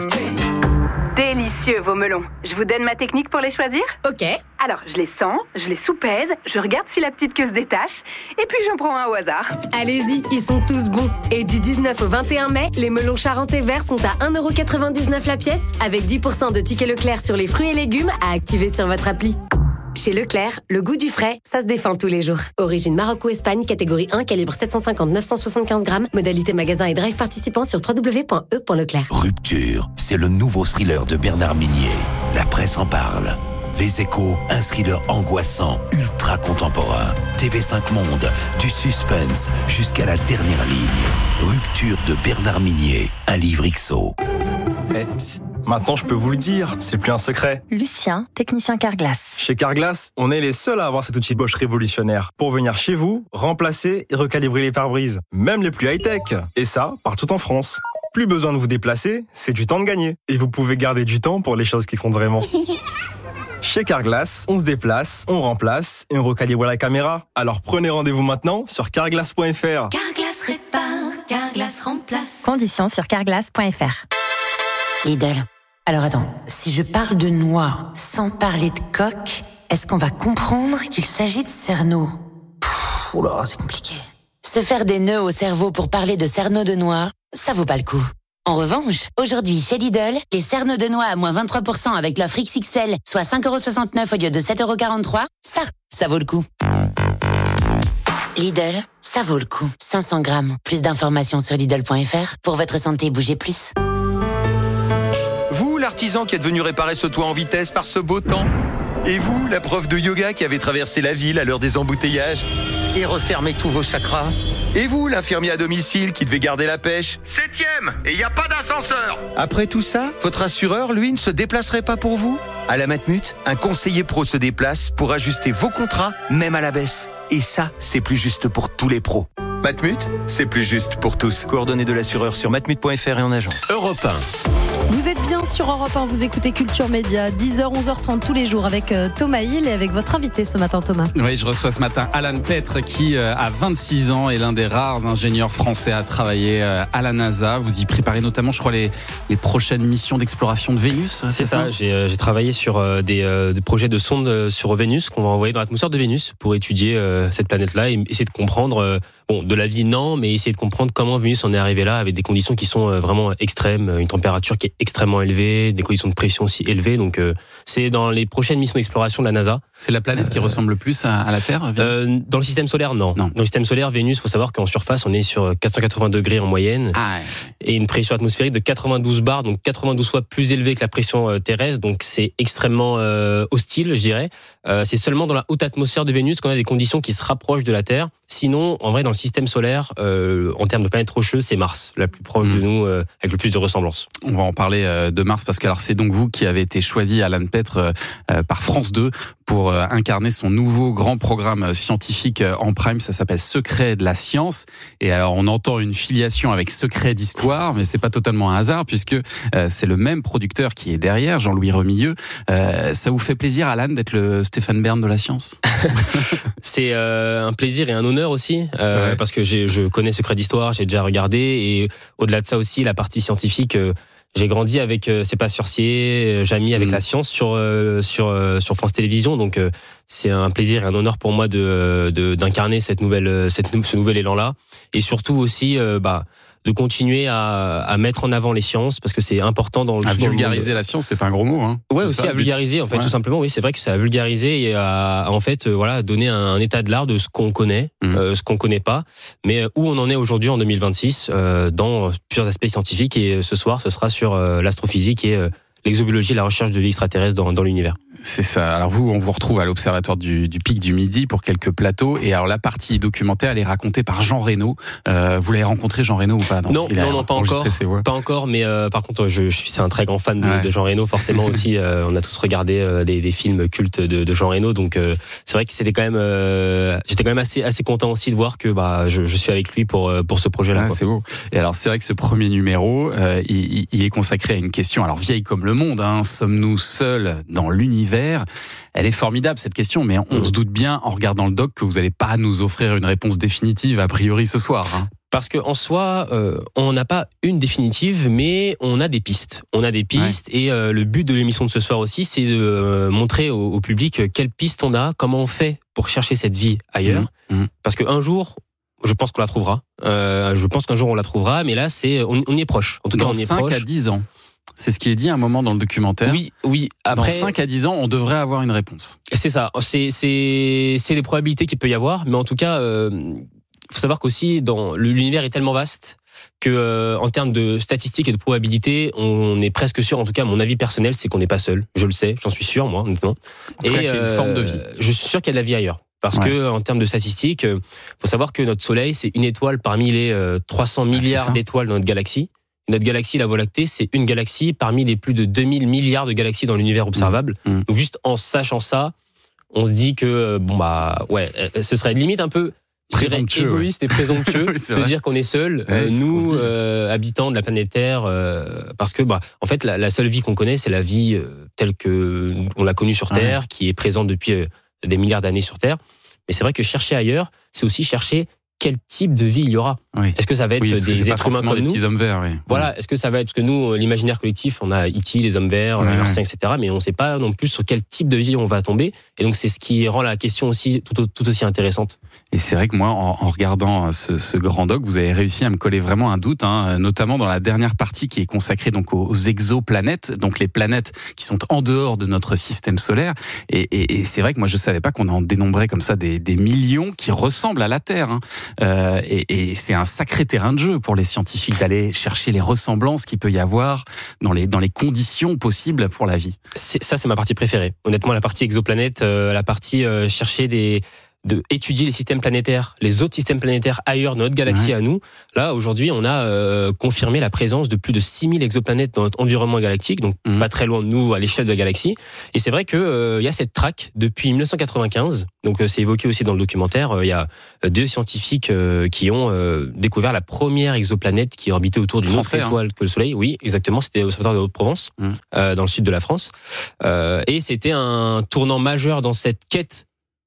Délicieux vos melons. Je vous donne ma technique pour les choisir ? Ok. Alors, je les sens, je les soupèse, je regarde si la petite queue se détache, et puis j'en prends un au hasard. Allez-y, ils sont tous bons. Et du 19 au 21 mai, les melons charentais verts sont à 1,99€ la pièce, avec 10% de tickets Leclerc sur les fruits et légumes à activer sur votre appli. Chez Leclerc, le goût du frais, ça se défend tous les jours. Origine Maroc ou Espagne, catégorie 1, calibre 750-975 grammes. Modalité magasin et drive participant sur www.e.leclerc. Rupture, c'est le nouveau thriller de Bernard Minier. La presse en parle. Les Échos, un thriller angoissant, ultra contemporain. TV5 Monde, du suspense jusqu'à la dernière ligne. Rupture de Bernard Minier, un livre XO. Maintenant, je peux vous le dire, c'est plus un secret. Lucien, technicien Carglass. Chez Carglass, on est les seuls à avoir cet outil Bosch révolutionnaire pour venir chez vous, remplacer et recalibrer les pare-brises, même les plus high-tech. Et ça, partout en France. Plus besoin de vous déplacer, c'est du temps de gagner. Et vous pouvez garder du temps pour les choses qui comptent vraiment. Chez Carglass, on se déplace, on remplace et on recalibre la caméra. Alors prenez rendez-vous maintenant sur carglass.fr. Carglass répare, Carglass remplace. Conditions sur carglass.fr. Lidl. Alors attends, si je parle de noix sans parler de coque, est-ce qu'on va comprendre qu'il s'agit de cerneau ? Oula, c'est compliqué. Se faire des nœuds au cerveau pour parler de cerneau de noix, ça vaut pas le coup. En revanche, aujourd'hui chez Lidl, les cerneaux de noix à moins 23% avec l'offre XXL, soit 5,69€ au lieu de 7,43€, ça vaut le coup. Lidl, ça vaut le coup. 500 grammes. Plus d'informations sur Lidl.fr. Pour votre santé, bougez plus. Vous, l'artisan qui êtes venu réparer ce toit en vitesse par ce beau temps. Et vous, la prof de yoga qui avez traversé la ville à l'heure des embouteillages et refermé tous vos chakras. Et vous, l'infirmier à domicile qui devait garder la pêche. 7e, et il n'y a pas d'ascenseur. Après tout ça, votre assureur, lui, ne se déplacerait pas pour vous ? À la Matmut, un conseiller pro se déplace pour ajuster vos contrats, même à la baisse. Et ça, c'est plus juste pour tous les pros. Matmut, c'est plus juste pour tous. Coordonnées de l'assureur sur matmut.fr et en agent. Europe 1. Vous êtes bien sur Europe 1, vous écoutez Culture Média, 10h, 11h30 tous les jours avec Thomas Hill et avec votre invité ce matin, Thomas. Oui, je reçois ce matin Alan Petre qui, à 26 ans, est l'un des rares ingénieurs français à travailler à la NASA. Vous y préparez notamment, je crois, les prochaines missions d'exploration de Vénus. C'est ça, j'ai travaillé sur des projets de sondes sur Vénus qu'on va envoyer dans l'atmosphère de Vénus pour étudier cette planète-là et essayer de comprendre... de la vie, non, mais essayer de comprendre comment Vénus en est arrivé là avec des conditions qui sont vraiment extrêmes, une température qui est extrêmement élevée, des conditions de pression aussi élevées. Donc, c'est dans les prochaines missions d'exploration de la NASA. C'est la planète qui ressemble le plus à la Terre, Vénus ? Dans le système solaire, non. Dans le système solaire, Vénus, il faut savoir qu'en surface, on est sur 480 degrés en moyenne et une pression atmosphérique de 92 bars, donc 92 fois plus élevée que la pression terrestre. Donc, c'est extrêmement hostile, je dirais. C'est seulement dans la haute atmosphère de Vénus qu'on a des conditions qui se rapprochent de la Terre. Sinon, en vrai, dans le système solaire, en termes de planète rocheuse, c'est Mars, la plus proche de nous, avec le plus de ressemblance. On va en parler de Mars, parce que alors c'est donc vous qui avez été choisi, Alan Petre, par France 2 pour incarner son nouveau grand programme scientifique en prime. Ça s'appelle Secret de la science. Et alors, on entend une filiation avec Secret d'histoire, mais c'est pas totalement un hasard, puisque c'est le même producteur qui est derrière, Jean-Louis Remilleux. Ça vous fait plaisir, Alan, d'être le Stéphane Bern de la science ? C'est un plaisir et un honneur aussi, parce que je connais Secret d'histoire, j'ai déjà regardé, et au-delà de ça aussi, la partie scientifique, j'ai grandi avec C'est pas sorcier, Jamy avec la science sur France Télévisions, donc c'est un plaisir et un honneur pour moi d'incarner ce nouvel élan-là, et surtout aussi de continuer à mettre en avant les sciences, parce que c'est important dans le... À vulgariser la science, c'est pas un gros mot, hein. Ouais, aussi à vulgariser, en fait, tout simplement. Oui, c'est vrai que c'est à vulgariser et à en fait, donner un état de l'art de ce qu'on connaît, ce qu'on connaît pas, mais où on en est aujourd'hui en 2026, dans plusieurs aspects scientifiques. Et ce soir, ce sera sur l'astrophysique et l'exobiologie et la recherche de vie extraterrestre dans l'univers. C'est ça. Alors vous, on vous retrouve à l'Observatoire du Pic du Midi pour quelques plateaux. Et alors la partie documentaire, elle est racontée par Jean Reno. Vous l'avez rencontré, Jean Reno, ou pas ? Non, pas encore. Pas encore, mais par contre, c'est un très grand fan de Jean Reno, forcément aussi. On a tous regardé les films cultes de Jean Reno, donc c'est vrai que c'était quand même. J'étais quand même assez content aussi de voir que je suis avec lui pour ce projet-là. C'est beau. Et alors c'est vrai que ce premier numéro, il est consacré à une question, alors vieille comme le monde, hein. Sommes-nous seuls dans l'univers ? Elle est formidable, cette question, mais on se doute bien, en regardant le doc, que vous n'allez pas nous offrir une réponse définitive, a priori, ce soir, hein. Parce qu'en soi, on n'a pas une définitive, mais on a des pistes. Et le but de l'émission de ce soir aussi, c'est de montrer au public quelles pistes on a, comment on fait pour chercher cette vie ailleurs. Parce qu'un jour, je pense qu'on la trouvera. Je pense qu'un jour on la trouvera, mais là, on y est proche. En tout cas, on y est proche. Dans 5 à 10 ans. C'est ce qui est dit à un moment dans le documentaire. Oui. Après, dans 5 à 10 ans, on devrait avoir une réponse. C'est ça. C'est les probabilités qu'il peut y avoir. Mais en tout cas, faut savoir qu'aussi, l'univers est tellement vaste que, en termes de statistiques et de probabilités, on est presque sûr, en tout cas, mon avis personnel, c'est qu'on n'est pas seul. Je le sais, j'en suis sûr, moi, honnêtement. En tout cas, qu'il y a une forme de vie. Je suis sûr qu'il y a de la vie ailleurs. Parce que, en termes de statistiques, faut savoir que notre Soleil, c'est une étoile parmi les 300 milliards d'étoiles dans notre galaxie. Notre galaxie, la Voie lactée, c'est une galaxie parmi les plus de 2000 milliards de galaxies dans l'univers observable. Donc juste en sachant ça, on se dit que ce serait limite un peu égoïste et présomptueux de dire qu'on est seul, nous habitants de la planète Terre, parce que en fait la seule vie qu'on connaît, c'est la vie telle que on l'a connue sur Terre, qui est présente depuis des milliards d'années sur Terre. Mais c'est vrai que chercher ailleurs, c'est aussi chercher quel type de vie il y aura. Oui. Est-ce que ça va être des êtres humains comme des nous, petits hommes verts, oui. Voilà, est-ce que ça va être, parce que nous, l'imaginaire collectif, on a E.T., les hommes verts, les Martiens, etc., mais on ne sait pas non plus sur quel type de vie on va tomber, et donc c'est ce qui rend la question aussi tout aussi intéressante. Et c'est vrai que moi, en regardant ce grand doc, vous avez réussi à me coller vraiment un doute, notamment dans la dernière partie qui est consacrée donc aux exoplanètes, donc les planètes qui sont en dehors de notre système solaire. Et c'est vrai que moi, je savais pas qu'on en dénombrait comme ça des millions qui ressemblent à la Terre. Et c'est un sacré terrain de jeu pour les scientifiques d'aller chercher les ressemblances qu'il peut y avoir dans les conditions possibles pour la vie. Ça, c'est ma partie préférée. Honnêtement, la partie exoplanète, la partie chercher étudier les systèmes planétaires, les autres systèmes planétaires ailleurs dans notre galaxie à nous. Là, aujourd'hui, on a confirmé la présence de plus de 6000 exoplanètes dans notre environnement galactique, donc pas très loin de nous à l'échelle de la galaxie. Et c'est vrai que y a cette traque depuis 1995. Donc c'est évoqué aussi dans le documentaire. Il y a 2 scientifiques qui ont découvert la première exoplanète qui orbitait autour d'une autre étoile que le Soleil. Oui, exactement. C'était au secteur de Haute-Provence, dans le sud de la France. Et c'était un tournant majeur dans cette quête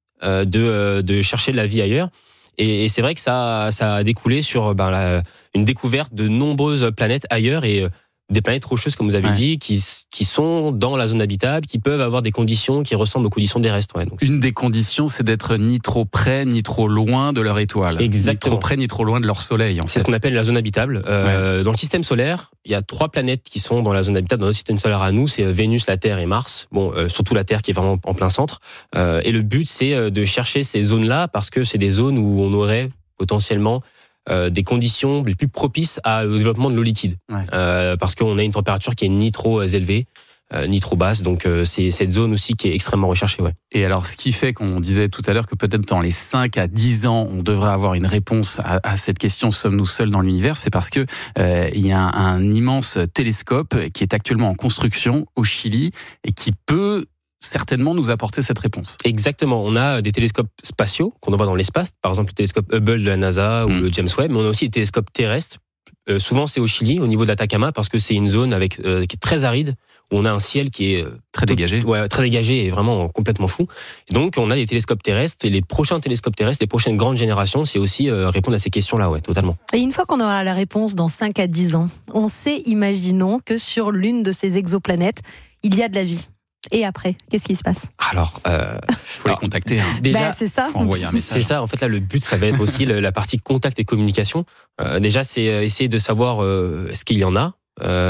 de chercher de la vie ailleurs, et c'est vrai que ça a découlé sur une découverte de nombreuses planètes ailleurs, et des planètes rocheuses, comme vous avez dit, qui sont dans la zone habitable, qui peuvent avoir des conditions qui ressemblent aux conditions terrestres. Donc, une des conditions, c'est d'être ni trop près, ni trop loin de leur étoile. Exactement. Ni trop près, ni trop loin de leur soleil. C'est ce qu'on appelle la zone habitable. Dans le système solaire, il y a 3 planètes qui sont dans la zone habitable. Dans notre système solaire à nous, c'est Vénus, la Terre et Mars. Bon, surtout la Terre qui est vraiment en plein centre. Et le but, c'est de chercher ces zones-là, parce que c'est des zones où on aurait potentiellement des conditions les plus propices au développement de l'eau liquide, parce qu'on a une température qui est ni trop élevée, ni trop basse, donc c'est cette zone aussi qui est extrêmement recherchée. Et alors, ce qui fait qu'on disait tout à l'heure que peut-être dans les 5 à 10 ans, on devrait avoir une réponse à cette question, sommes-nous seuls dans l'univers, c'est parce que il y a un immense télescope qui est actuellement en construction au Chili et qui peut certainement nous apporter cette réponse. Exactement. On a des télescopes spatiaux qu'on envoie dans l'espace, par exemple le télescope Hubble de la NASA ou le James Webb, mais on a aussi des télescopes terrestres. Souvent, c'est au Chili, au niveau de l'Atacama, parce que c'est une zone qui est très aride, où on a un ciel qui est très dégagé. Très dégagé et vraiment complètement fou. Et donc, on a des télescopes terrestres, et les prochains télescopes terrestres, les prochaines grandes générations, c'est aussi répondre à ces questions-là, totalement. Et une fois qu'on aura la réponse dans 5 à 10 ans, on sait, imaginons, que sur l'une de ces exoplanètes, il y a de la vie. Et après, qu'est-ce qui se passe ? Alors, faut les contacter. Déjà, c'est ça. Faut envoyer un message. C'est ça. En fait, là, le but, ça va être aussi la partie contact et communication. Déjà, c'est essayer de savoir est-ce qu'il y en a.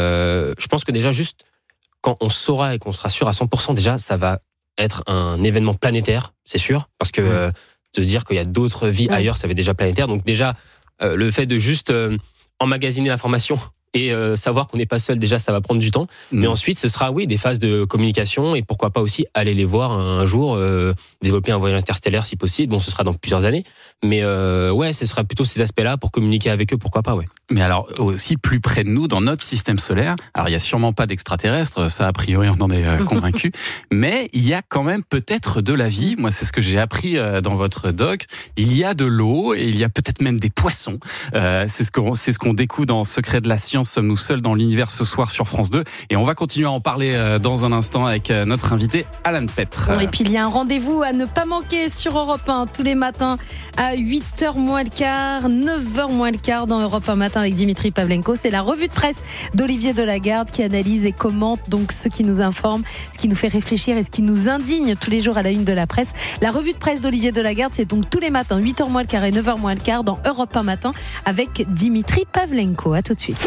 Je pense que déjà, juste quand on saura et qu'on sera sûr à 100%, déjà, ça va être un événement planétaire, c'est sûr, parce que de dire qu'il y a d'autres vies ailleurs, ça va être déjà planétaire. Donc déjà, le fait de juste emmagasiner l'information et savoir qu'on n'est pas seul, déjà ça va prendre du temps, mais ensuite ce sera des phases de communication, et pourquoi pas aussi aller les voir un jour, développer un voyage interstellaire si possible. Bon, ce sera dans plusieurs années, mais ce sera plutôt ces aspects-là pour communiquer avec eux, pourquoi pas. Mais alors aussi plus près de nous, dans notre système solaire, alors il y a sûrement pas d'extraterrestres, ça a priori on en est convaincu, mais il y a quand même peut-être de la vie. Moi, c'est ce que j'ai appris dans votre doc. Il y a de l'eau et il y a peut-être même des poissons. C'est ce qu'on découvre dans Secret de la science. Sommes-nous seuls dans l'univers ce soir sur France 2, et on va continuer à en parler dans un instant avec notre invité Alan Petre. Et puis il y a un rendez-vous à ne pas manquer sur Europe 1 tous les matins à 8h moins le quart, 9h moins le quart dans Europe 1 matin avec Dimitri Pavlenko. C'est la revue de presse d'Olivier Delagarde qui analyse et commente donc ce qui nous informe, ce qui nous fait réfléchir et ce qui nous indigne tous les jours à la une de la presse. La revue de presse d'Olivier Delagarde, c'est donc tous les matins 8h moins le quart et 9h moins le quart dans Europe 1 matin avec Dimitri Pavlenko. À tout de suite.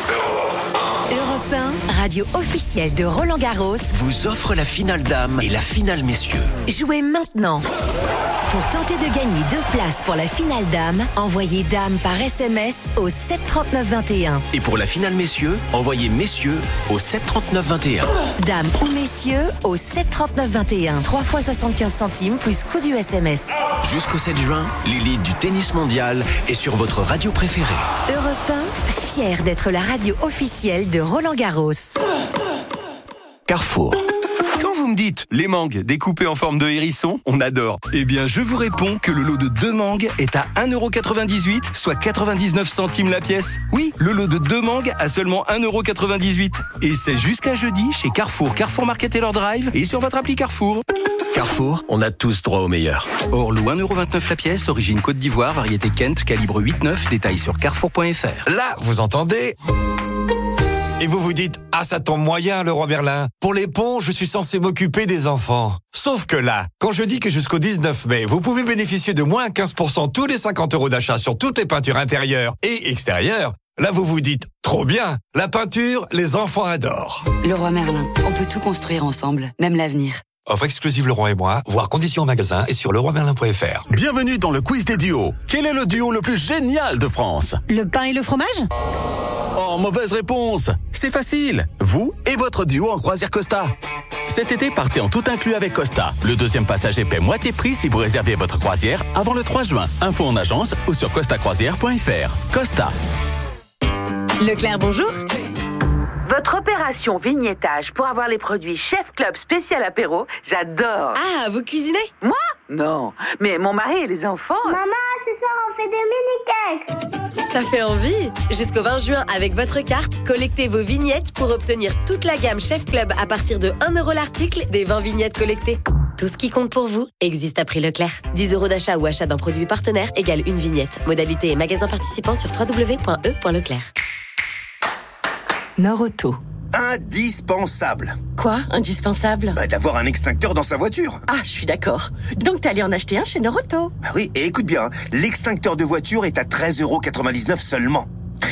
Europe 1, radio officielle de Roland Garros, vous offre la finale dames et la finale messieurs. Jouez maintenant. Pour tenter de gagner 2 places pour la finale dames, envoyez dame par SMS au 73921. Et pour la finale messieurs, envoyez messieurs au 73921. Dame ou messieurs au 73921. 3 fois 75 centimes plus coût du SMS. Jusqu'au 7 juin, l'élite du tennis mondial est sur votre radio préférée. Europe 1, fier d'être la radio officielle de Roland Garros. Carrefour. Quand vous me dites les mangues découpées en forme de hérisson, on adore. Eh bien, je vous réponds que le lot de 2 mangues est à 1,98€, soit 99 centimes la pièce. Oui, le lot de 2 mangues à seulement 1,98€. Et c'est jusqu'à jeudi chez Carrefour, Carrefour Market et leur Drive et sur votre appli Carrefour. Carrefour, on a tous droit au meilleur. Orlou, 1,29€ la pièce, origine Côte d'Ivoire, variété Kent, calibre 8-9, détail sur carrefour.fr. Là, vous entendez ? Et vous vous dites, ah ça tombe moyen Leroy Merlin. Pour les ponts, je suis censé m'occuper des enfants. Sauf que là, quand je dis que jusqu'au 19 mai, vous pouvez bénéficier de moins 15% tous les 50€ d'achat sur toutes les peintures intérieures et extérieures, là vous vous dites, trop bien, la peinture, les enfants adorent. Leroy Merlin, on peut tout construire ensemble, même l'avenir. Offre exclusive Leroy et moi, voir conditions en magasin et sur leroymerlin.fr. Bienvenue dans le quiz des duos. Quel est le duo le plus génial de France ? Le pain et le fromage ? Oh, mauvaise réponse. C'est facile. Vous et votre duo en croisière Costa. Cet été, partez en tout inclus avec Costa. Le deuxième passager paie moitié prix si vous réservez votre croisière avant le 3 juin. Info en agence ou sur costacroisière.fr. Costa. Leclerc, bonjour. Votre opération vignettage pour avoir les produits Chef Club spécial apéro, j'adore. Ah, vous cuisinez ? Moi ? Non, mais mon mari et les enfants... Maman, ce soir on fait des mini-cakes. Ça fait envie. Jusqu'au 20 juin, avec votre carte, collectez vos vignettes pour obtenir toute la gamme Chef Club à partir de 1€ l'article des 20 vignettes collectées. Tout ce qui compte pour vous existe à prix Leclerc. 10€ d'achat ou achat d'un produit partenaire égale une vignette. Modalité et magasin participant sur www.e.leclerc. Norauto. Indispensable. Quoi, indispensable ? D'avoir un extincteur dans sa voiture. Ah, je suis d'accord. Donc t'es allé en acheter un chez Norauto. Oui, et écoute bien, l'extincteur de voiture est à 13,99€ seulement.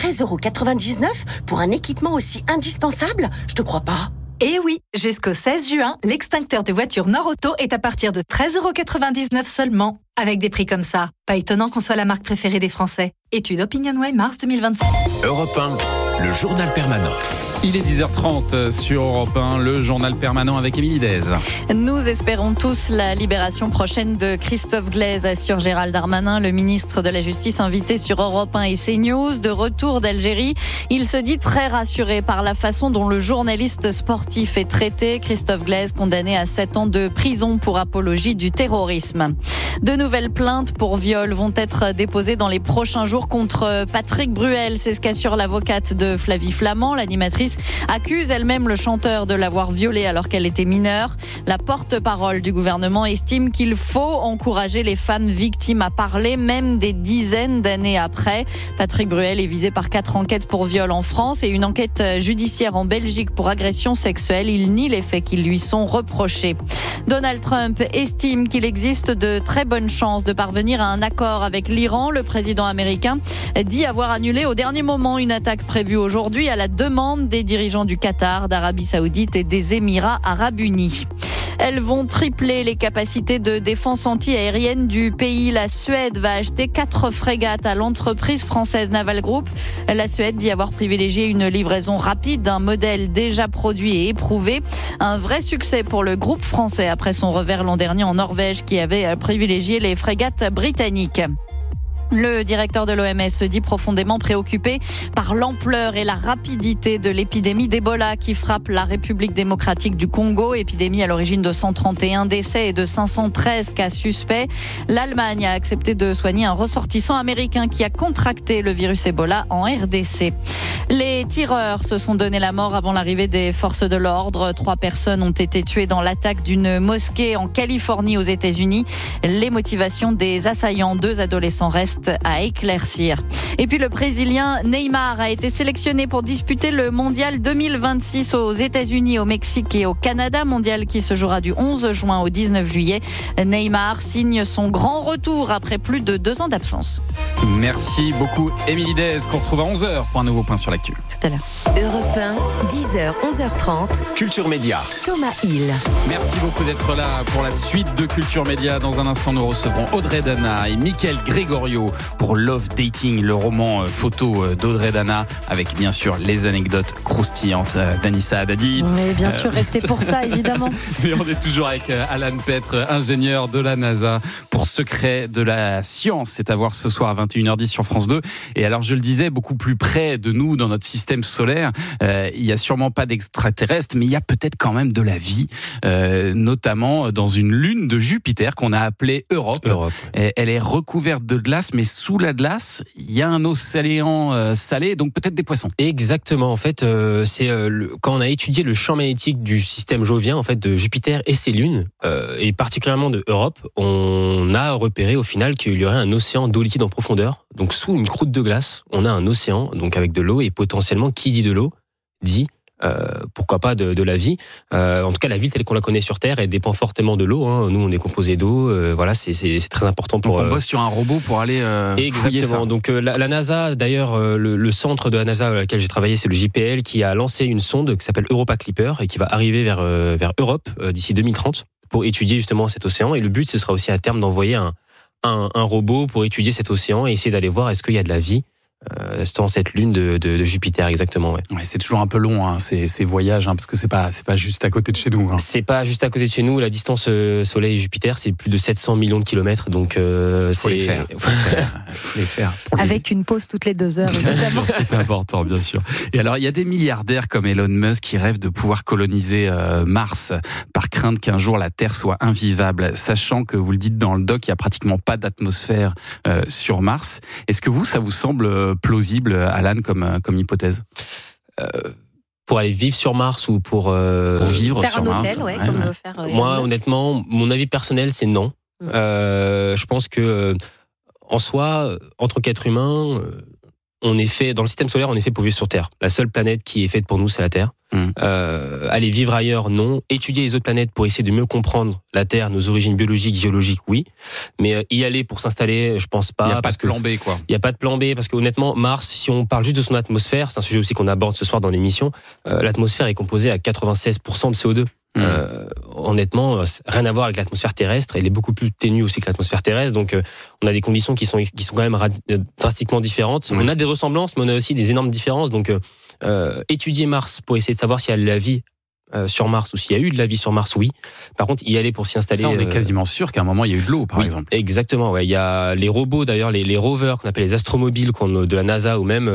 13,99€ pour un équipement aussi indispensable ? Je te crois pas. Eh oui, jusqu'au 16 juin, l'extincteur de voiture Norauto est à partir de 13,99€ seulement. Avec des prix comme ça, pas étonnant qu'on soit la marque préférée des Français. Étude OpinionWay mars 2026. Europe 1, le journal permanent. Il est 10h30 sur Europe 1, le journal permanent avec Émilie Dez. Nous espérons tous la libération prochaine de Christophe Glaise, assure Gérald Darmanin, le ministre de la Justice invité sur Europe 1 et CNews. De retour d'Algérie, il se dit très rassuré par la façon dont le journaliste sportif est traité. Christophe Glaise, condamné à 7 ans de prison pour apologie du terrorisme. De nouvelles plaintes pour viol vont être déposées dans les prochains jours contre Patrick Bruel. C'est ce qu'assure l'avocate de Flavie Flament. L'animatrice accuse elle-même le chanteur de l'avoir violée alors qu'elle était mineure. La porte-parole du gouvernement estime qu'il faut encourager les femmes victimes à parler, même des dizaines d'années après. Patrick Bruel est visé par 4 enquêtes pour viol en France et une enquête judiciaire en Belgique pour agression sexuelle. Il nie les faits qui lui sont reprochés. Donald Trump estime qu'il existe de très bonnes chances de parvenir à un accord avec l'Iran. Le président américain dit avoir annulé au dernier moment une attaque prévue aujourd'hui à la demande des dirigeants du Qatar, d'Arabie Saoudite et des Émirats Arabes Unis. Elles vont tripler les capacités de défense anti-aérienne du pays. La Suède va acheter 4 frégates à l'entreprise française Naval Group. La Suède dit avoir privilégié une livraison rapide d'un modèle déjà produit et éprouvé. Un vrai succès pour le groupe français après son revers l'an dernier en Norvège qui avait privilégié les frégates britanniques. Le directeur de l'OMS se dit profondément préoccupé par l'ampleur et la rapidité de l'épidémie d'Ebola qui frappe la République démocratique du Congo. Épidémie à l'origine de 131 décès et de 513 cas suspects. L'Allemagne a accepté de soigner un ressortissant américain qui a contracté le virus Ebola en RDC. Les tireurs se sont donné la mort avant l'arrivée des forces de l'ordre. 3 personnes ont été tuées dans l'attaque d'une mosquée en Californie aux États-Unis. Les motivations des assaillants, 2 adolescents restent à éclaircir. Et puis le Brésilien Neymar a été sélectionné pour disputer le Mondial 2026 aux États-Unis, au Mexique et au Canada. Mondial qui se jouera du 11 juin au 19 juillet. Neymar signe son grand retour après plus de 2 ans d'absence. Merci beaucoup Émilie Dez, qu'on retrouve à 11h pour un nouveau point sur l'actu. Tout à l'heure. Europe 1, 10h, 11h30. Culture Média. Thomas Hill. Merci beaucoup d'être là pour la suite de Culture Média. Dans un instant, nous recevrons Audrey Dana et Mickaël Gregorio pour Love Dating, le roman photo d'Audrey Dana, avec bien sûr les anecdotes croustillantes d'Anissa Haddadi. Mais bien sûr, restez pour ça, évidemment. Mais on est toujours avec Alan Petre, ingénieur de la NASA, pour Secret de la Science. C'est à voir ce soir à 21h10 sur France 2. Et alors, je le disais, beaucoup plus près de nous, dans notre système solaire, il n'y a sûrement pas d'extraterrestres, mais il y a peut-être quand même de la vie, notamment dans une lune de Jupiter qu'on a appelée Europe. Et elle est recouverte de glace, mais mais sous la glace, il y a un océan salé, donc peut-être des poissons. Exactement. En fait, quand on a étudié le champ magnétique du système jovien, en fait, de Jupiter et ses lunes, et particulièrement de Europe, on a repéré au final qu'il y aurait un océan d'eau liquide en profondeur. Donc sous une croûte de glace, on a un océan, donc avec de l'eau, et potentiellement, qui dit de l'eau, dit pourquoi pas de la vie. En tout cas, la vie telle qu'on la connaît sur Terre, elle dépend fortement de l'eau. Nous, on est composé d'eau. Voilà, c'est très important pour. Donc on bosse sur un robot pour aller fouiller ça. Donc la NASA, d'ailleurs, le centre de la NASA à laquelle j'ai travaillé, c'est le JPL, qui a lancé une sonde qui s'appelle Europa Clipper et qui va arriver vers Europe d'ici 2030 pour étudier justement cet océan. Et le but, ce sera aussi à terme d'envoyer un robot pour étudier cet océan et essayer d'aller voir est-ce qu'il y a de la vie dans cette lune de Jupiter, exactement. Ouais, c'est toujours un peu long, ces voyages, parce que c'est pas juste à côté de chez nous. C'est pas juste à côté de chez nous. La distance Soleil-Jupiter, c'est plus de 700 millions de kilomètres, donc faut les faire. Avec une pause toutes les 2 heures, évidemment. C'est important, bien sûr. Et alors, il y a des milliardaires comme Elon Musk qui rêvent de pouvoir coloniser Mars par crainte qu'un jour la Terre soit invivable, sachant que, vous le dites dans le doc, il y a pratiquement pas d'atmosphère sur Mars. Est-ce que ça vous semble plausible, Alan, comme hypothèse? Pour aller vivre sur Mars ou pour vivre faire sur un Mars, hôtel, comme veut faire moi, honnêtement, mon avis personnel, c'est non. Je pense que en soi, en tant qu'être humain, on est fait dans le système solaire, on est fait pour vivre sur Terre. La seule planète qui est faite pour nous, c'est la Terre. Aller vivre ailleurs, non. Étudier les autres planètes pour essayer de mieux comprendre la Terre, nos origines biologiques, géologiques, oui. Mais y aller pour s'installer, je pense pas. Il n'y a pas de plan B, quoi. Il n'y a pas de plan B, parce qu'honnêtement, Mars, si on parle juste de son atmosphère, c'est un sujet aussi qu'on aborde ce soir dans l'émission, l'atmosphère est composée à 96% de CO2. Honnêtement, rien à voir avec l'atmosphère terrestre. Elle est beaucoup plus ténue aussi que l'atmosphère terrestre. Donc, on a des conditions qui sont quand même drastiquement différentes. On a des ressemblances, mais on a aussi des énormes différences. Donc, étudier Mars pour essayer de savoir s'il y a de la vie sur Mars ou s'il y a eu de la vie sur Mars, oui. Par contre, y aller pour s'y installer. Ça, on est quasiment sûr qu'à un moment il y a eu de l'eau, par exemple. Exactement. Ouais. Il y a les robots, d'ailleurs, les rovers qu'on appelle les astromobiles de la NASA ou même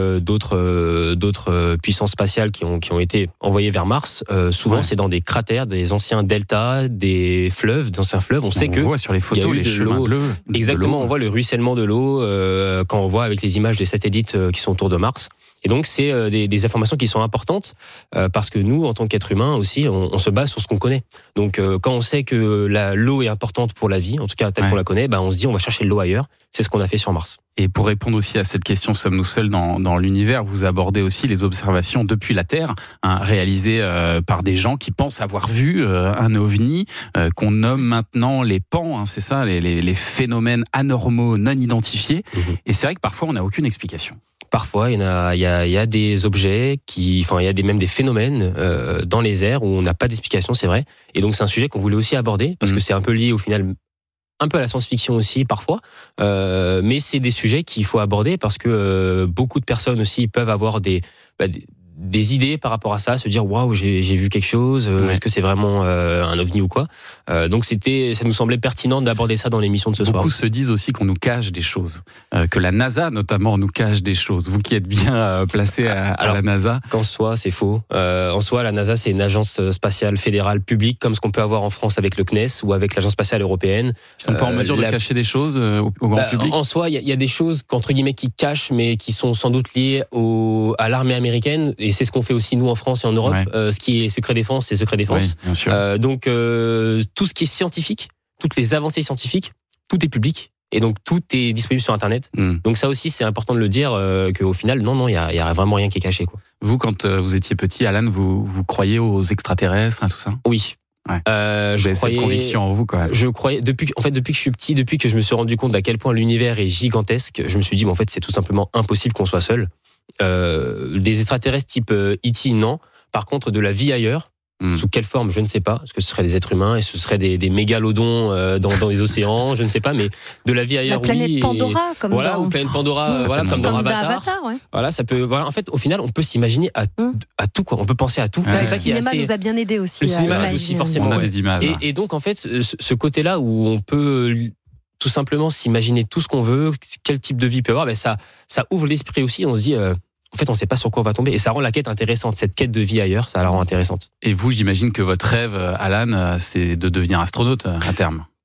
d'autres puissances spatiales qui ont été envoyées vers Mars. Souvent, c'est dans des cratères, des anciens deltas, des fleuves, d'anciens fleuves. On sait que voit sur les photos les chemins bleus. Exactement. On voit le ruissellement de l'eau quand on voit avec les images des satellites qui sont autour de Mars. Et donc, c'est des informations qui sont importantes parce que nous, en tant qu'êtres humains aussi, on se base sur ce qu'on connaît. Donc, quand on sait que l'eau est importante pour la vie, en tout cas telle qu'on la connaît, on se dit on va chercher de l'eau ailleurs. C'est ce qu'on a fait sur Mars. Et pour répondre aussi à cette question, sommes-nous seuls dans l'univers, vous abordez aussi les observations depuis la Terre, réalisées par des gens qui pensent avoir vu un ovni qu'on nomme maintenant les PAN, c'est ça, les phénomènes anormaux non identifiés. Et c'est vrai que parfois on n'a aucune explication. Parfois, il y a des objets il y a même des phénomènes dans les airs où on n'a pas d'explication, c'est vrai. Et donc c'est un sujet qu'on voulait aussi aborder parce que c'est un peu lié au final, un peu à la science-fiction aussi parfois, mais c'est des sujets qu'il faut aborder parce que beaucoup de personnes aussi peuvent avoir des idées par rapport à ça, se dire waouh, j'ai vu quelque chose, est-ce que c'est vraiment un ovni ou quoi. Donc ça nous semblait pertinent d'aborder ça dans l'émission de ce soir. Beaucoup se disent aussi qu'on nous cache des choses, que la NASA notamment nous cache des choses. Vous qui êtes bien placé à la NASA. Qu'en soi, c'est faux. En soi, la NASA, c'est une agence spatiale fédérale publique, comme ce qu'on peut avoir en France avec le CNES ou avec l'Agence spatiale européenne. Ils sont pas en mesure de cacher des choses au grand public. En soi, il y a des choses qu'entre guillemets qui cachent, mais qui sont sans doute liées à l'armée américaine. Et c'est ce qu'on fait aussi nous en France et en Europe. Ce qui est secret défense, c'est secret défense. Oui, bien sûr. Donc tout ce qui est scientifique, toutes les avancées scientifiques, tout est public. Et donc tout est disponible sur Internet. Donc ça aussi, c'est important de le dire qu'au final, non, il y a vraiment rien qui est caché, quoi. Vous, quand vous étiez petit, Alan, vous croyez aux extraterrestres, à tout ça? Oui. Ouais. Je croyais cette conviction en vous, quoi. Je croyais depuis que je suis petit, depuis que je me suis rendu compte à quel point l'univers est gigantesque, je me suis dit, mais en fait, c'est tout simplement impossible qu'on soit seul. Des extraterrestres type E.T., non. Par contre, de la vie ailleurs, sous quelle forme, je ne sais pas. Est-ce que ce seraient des êtres humains? Est-ce que ce seraient des mégalodons dans les océans? Je ne sais pas, mais de la vie ailleurs, oui. La planète Pandora, comme voilà, ou planète Pandora, comme dans Avatar. Voilà, ça peut. Voilà, en fait, au final, on peut s'imaginer à tout, quoi. On peut penser à tout. C'est ça qui est assez. Le cinéma nous a bien aidé aussi. Le cinéma aussi, forcément. On a des images. Et donc, en fait, ce côté-là où on peut tout simplement s'imaginer tout ce qu'on veut, quel type de vie peut avoir, ça ouvre l'esprit aussi. On se dit. En fait, on ne sait pas sur quoi on va tomber. Et ça rend la quête intéressante. Cette quête de vie ailleurs, ça la rend intéressante. Et vous, j'imagine que votre rêve, Alan, c'est de devenir astronaute à terme.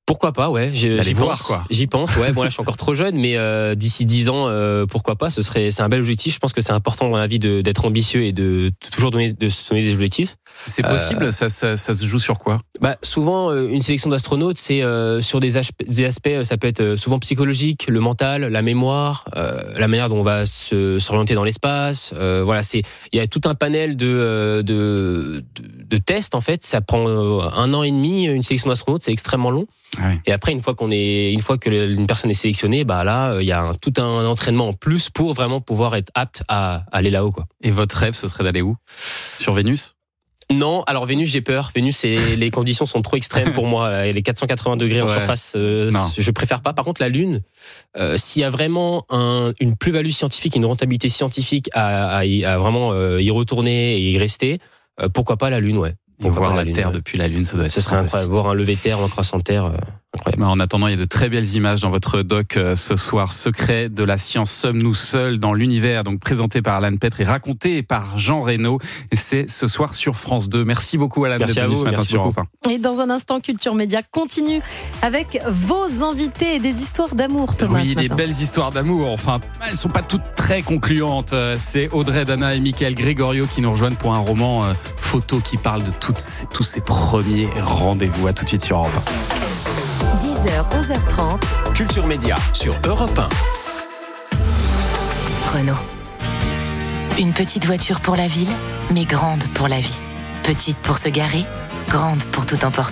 Pourquoi pas, ouais. D'aller voir, quoi. J'y pense, ouais. Bon, là, je suis encore trop jeune, mais d'ici 10 ans, pourquoi pas. C'est un bel objectif. Je pense que c'est important dans la vie d'être ambitieux et de toujours de se donner des objectifs. C'est possible. Ça se joue sur quoi? Souvent, une sélection d'astronautes, c'est sur des aspects. Ça peut être souvent psychologique, le mental, la mémoire, la manière dont on va s'orienter dans l'espace. Voilà, il y a tout un panel de tests en fait. Ça prend 1 an et demi. Une sélection d'astronautes, c'est extrêmement long. Ouais. Et après, une fois qu'une personne est sélectionnée, là, il y a tout un entraînement en plus pour vraiment pouvoir être apte à aller là-haut, quoi. Et votre rêve, ce serait d'aller où? Sur Vénus? Non, alors Vénus, j'ai peur. Vénus, les conditions sont trop extrêmes pour moi. Les 480 degrés en surface, je préfère pas. Par contre, la Lune, s'il y a vraiment une plus-value scientifique, une rentabilité scientifique à vraiment y retourner et y rester, pourquoi pas la Lune, ouais. Et voir la Terre depuis la Lune, ça doit être serait incroyable. Voir un lever de terre, un croissant de terre, incroyable. En attendant, il y a de très belles images dans votre doc ce soir. Secret de la science, sommes-nous seuls dans l'univers? Donc présenté par Alan Petre et raconté par Jean Reynaud. Et c'est ce soir sur France 2. Merci beaucoup Alan d'être venu ce matin sur Europe 1. Et dans un instant, Culture Média continue avec vos invités et des histoires d'amour, Thomas. Oui, des belles histoires d'amour. Enfin, elles sont pas toutes très concluantes. C'est Audrey Dana et Michael Gregorio qui nous rejoignent pour un roman photo qui parle de tous ces premiers rendez-vous. À tout de suite sur Europe 1. 10h, 11h30. Culture Média sur Europe 1. Renault. Une petite voiture pour la ville, mais grande pour la vie. Petite pour se garer, grande pour tout emporter.